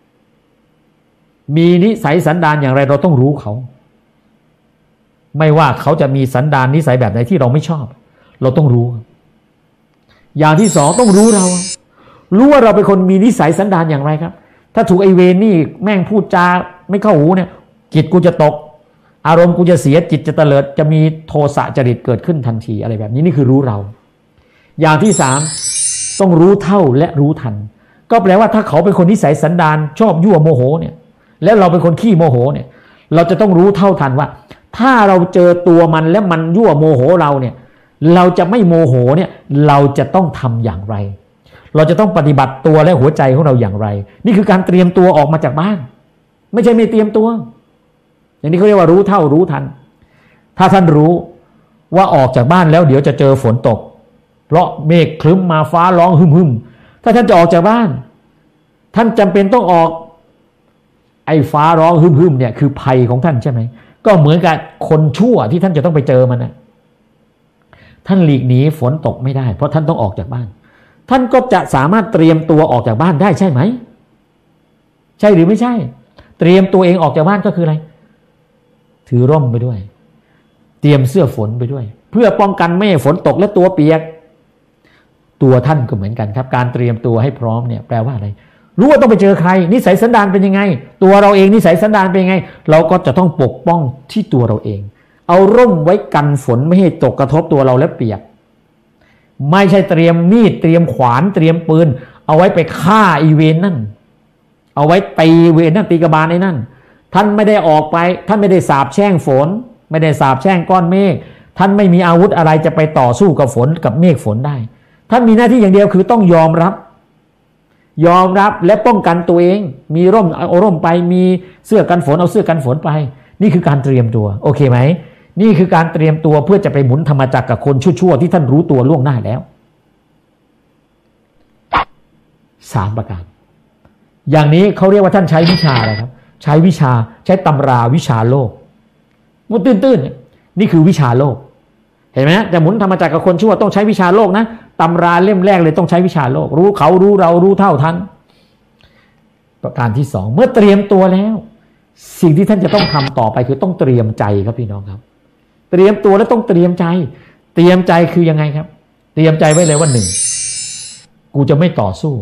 มีนิสัยสันดานอย่างไรเราต้องรู้เขาไม่ว่าเขาจะมีสันดานนิสัยแบบไหนที่เราไม่ชอบเราต้องรู้อย่างที่สองต้องรู้เรารู้ว่าเราเป็นคนมีนิสัยสันดานอย่างไรครับถ้าถูกไอเวนนี่แม่งพูดจาไม่เข้าหูเนี่ยจิตกูจะตกอารมณ์กูจะเสียจิตจะเตลิดจะมีโทสะจริตเกิดขึ้นทันทีอะไรแบบนี้นี่คือรู้เราอย่างที่สามต้องรู้เท่าและรู้ทันก็แปลว่าถ้าเขาเป็นคนนิสัยสันดานชอบยั่วโมโหเนี่ยแล้วเราเป็นคนขี้โมโหเนี่ยเราจะต้องรู้เท่าทันว่าถ้าเราเจอตัวมันและมันยั่วโมโหเราเนี่ยเราจะไม่โมโหเนี่ยเราจะต้องทำอย่างไรเราจะต้องปฏิบัติตัวและหัวใจของเราอย่างไรนี่คือการเตรียมตัวออกมาจากบ้านไม่ใช่ไม่เตรียมตัวอย่างนี้เขาเรียกว่ารู้เท่ารู้ทันถ้าท่านรู้ว่าออกจากบ้านแล้วเดี๋ยวจะเจอฝนตกเพราะเมฆคลึ้มมาฟ้าร้องหึมๆถ้าท่านจะออกจากบ้านท่านจำเป็นต้องออกไอ้ฟ้าร้องหึมๆเนี่ยคือภัยของท่านใช่ไหมก็เหมือนกับคนชั่วที่ท่านจะต้องไปเจอมันนะท่านหลีกหนีฝนตกไม่ได้เพราะท่านต้องออกจากบ้านท่านก็จะสามารถเตรียมตัวออกจากบ้านได้ใช่ไหมใช่หรือไม่ใช่เตรียมตัวเองออกจากบ้านก็คืออะไรถือร่มไปด้วยเตรียมเสื้อฝนไปด้วยเพื่อป้องกันไม่ให้ฝนตกและตัวเปียกตัวท่านก็เหมือนกันครับการเตรียมตัวให้พร้อมเนี่ยแปลว่าอะไรรู้ว่าต้องไปเจอใครนิสัยสันดานเป็นยังไงตัวเราเองนิสัยสันดานเป็นยังไงเราก็จะต้องปกป้องที่ตัวเราเองเอาร่มไว้กันฝนไม่ให้ตกกระทบตัวเราและเปียกไม่ใช่เตรียมมีดเตรียมขวานเตรียมปืนเอาไว้ไปฆ่าอีเวนนั่นเอาไว้ตีเวนนั่นตีกระบาลไอ้นั่นท่านไม่ได้ออกไปท่านไม่ได้สาบแช่งฝนไม่ได้สาบแช่งก้อนเมฆท่านไม่มีอาวุธอะไรจะไปต่อสู้กับฝนกับเมฆฝนได้ท่านมีหน้าที่อย่างเดียวคือต้องยอมรับและป้องกันตัวเองมีร่มเอาร่มไปมีเสื้อกันฝนเอาเสื้อกันฝนไปนี่คือการเตรียมตัวโอเคไหมนี่คือการเตรียมตัวเพื่อจะไปหมุนธรรมจักรกับคนชั่วๆที่ท่านรู้ตัวล่วงหน้าแล้ว3ประการอย่างนี้เขาเรียกว่าท่านใช้วิชาอะไรครับใช้วิชาใช้ตำราวิชาโลกมุดตื้นๆนี่คือวิชาโลกเห็นไหมแต่หมุนธรรมจักรกับคนชั่วต้องใช้วิชาโลกนะตำราเล่มแรกเลยต้องใช้วิชาโลกรู้เขารู้เรารู้เท่าทันประการที่2เมื่อเตรียมตัวแล้วสิ่งที่ท่านจะต้องทำต่อไปคือต้องเตรียมใจครับพี่น้องครับเตรียมตัวแล้วต้องเตรียมใจเตรียมใจคือยังไงครับเตรียมใจไว้เลยว่า1กูจะไม่ต่อสู้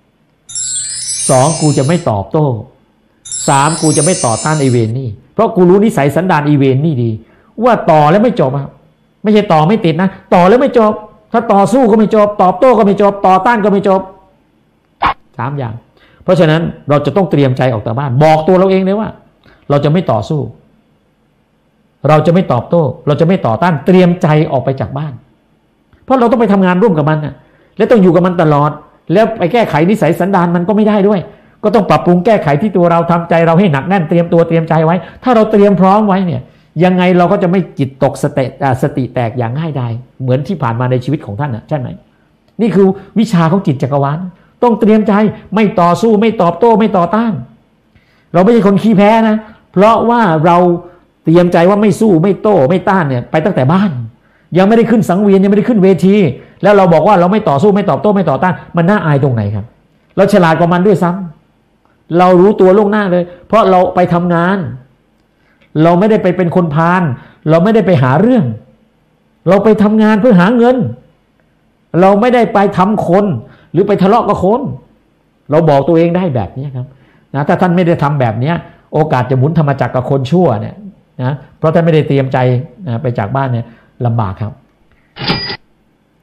2กูจะไม่ตอบโต้3กูจะไม่ต่อต้านอีเวนนี่เพราะกูรู้นิสัยสันดานอีเวนนี่ดีว่าต่อแล้วไม่จบครับไม่ใช่ต่อไม่ติดนะต่อแล้วไม่จบถ้าต่อสู้ก็ไม่จบตอบโต้ก็ไม่จบต่อต้านก็ไม่จบ3อย่างเพราะฉะนั้นเราจะต้องเตรียมใจออกจากบ้านบอกตัวเราเองเลยว่าเราจะไม่ต่อสู้เราจะไม่ตอบโต้เราจะไม่ต่อต้านเตรียมใจออกไปจากบ้านเพราะเราต้องไปทำงานร่วมกับมันและต้องอยู่กับมันตลอดแล้วไปแก้ไขนิสัยสันดานมันก็ไม่ได้ด้วยก็ต้องปรับปรุงแก้ไขที่ตัวเราทำใจเราให้หนักแน่นเตรียมตัวเตรียมใจไว้ถ้าเราเตรียมพร้อมไว้เนี่ยยังไงเราก็จะไม่จิตตกสติแตกอย่างง่ายดายเหมือนที่ผ่านมาในชีวิตของท่านใช่ไหมนี่คือวิชาของจิตจักรวาลต้องเตรียมใจไม่ต่อสู้ไม่ตอบโต้ไม่ต่อต้านเราไม่ใช่คนขี้แพ้นะเพราะว่าเราเตรียมใจว่าไม่สู้ไม่โต้ไม่ต้านเนี่ยไปตั้งแต่บ้านยังไม่ได้ขึ้นสังเวียนยังไม่ได้ขึ้นเวทีแล้วเราบอกว่าเราไม่ต่อสู้ไม่ตอบโต้ไม่ต่อต้านมันน่าอายตรงไหนครับเราฉลาดกว่ามันด้วยซ้ำเรารู้ตัวล่วงหน้าเลยเพราะเราไปทำงานเราไม่ได้ไปเป็นคนพาลเราไม่ได้ไปหาเรื่องเราไปทำงานเพื่อหาเงินเราไม่ได้ไปทำคนหรือไปทะเลาะกับคนเราบอกตัวเองได้แบบนี้ครับนะถ้าท่านไม่ได้ทำแบบนี้โอกาสจะหมุนธรรมจักรกับคนชั่วเนี่ยนะเพราะท่านไม่ได้เตรียมใจนะไปจากบ้านเนี่ยลำบากครับ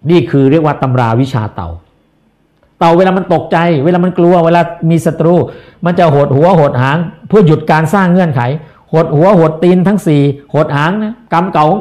นี่คือเรียกว่าตำราวิชาเต่าเวลามันตกใจเวลามันกลัวเวลามีศัตรูมันจะหดหัวหดหางเพื่อหยุดการสร้างเงื่อนไขหดหัวหดตีนทั้ง4หดหางนะกรรมเก่าของ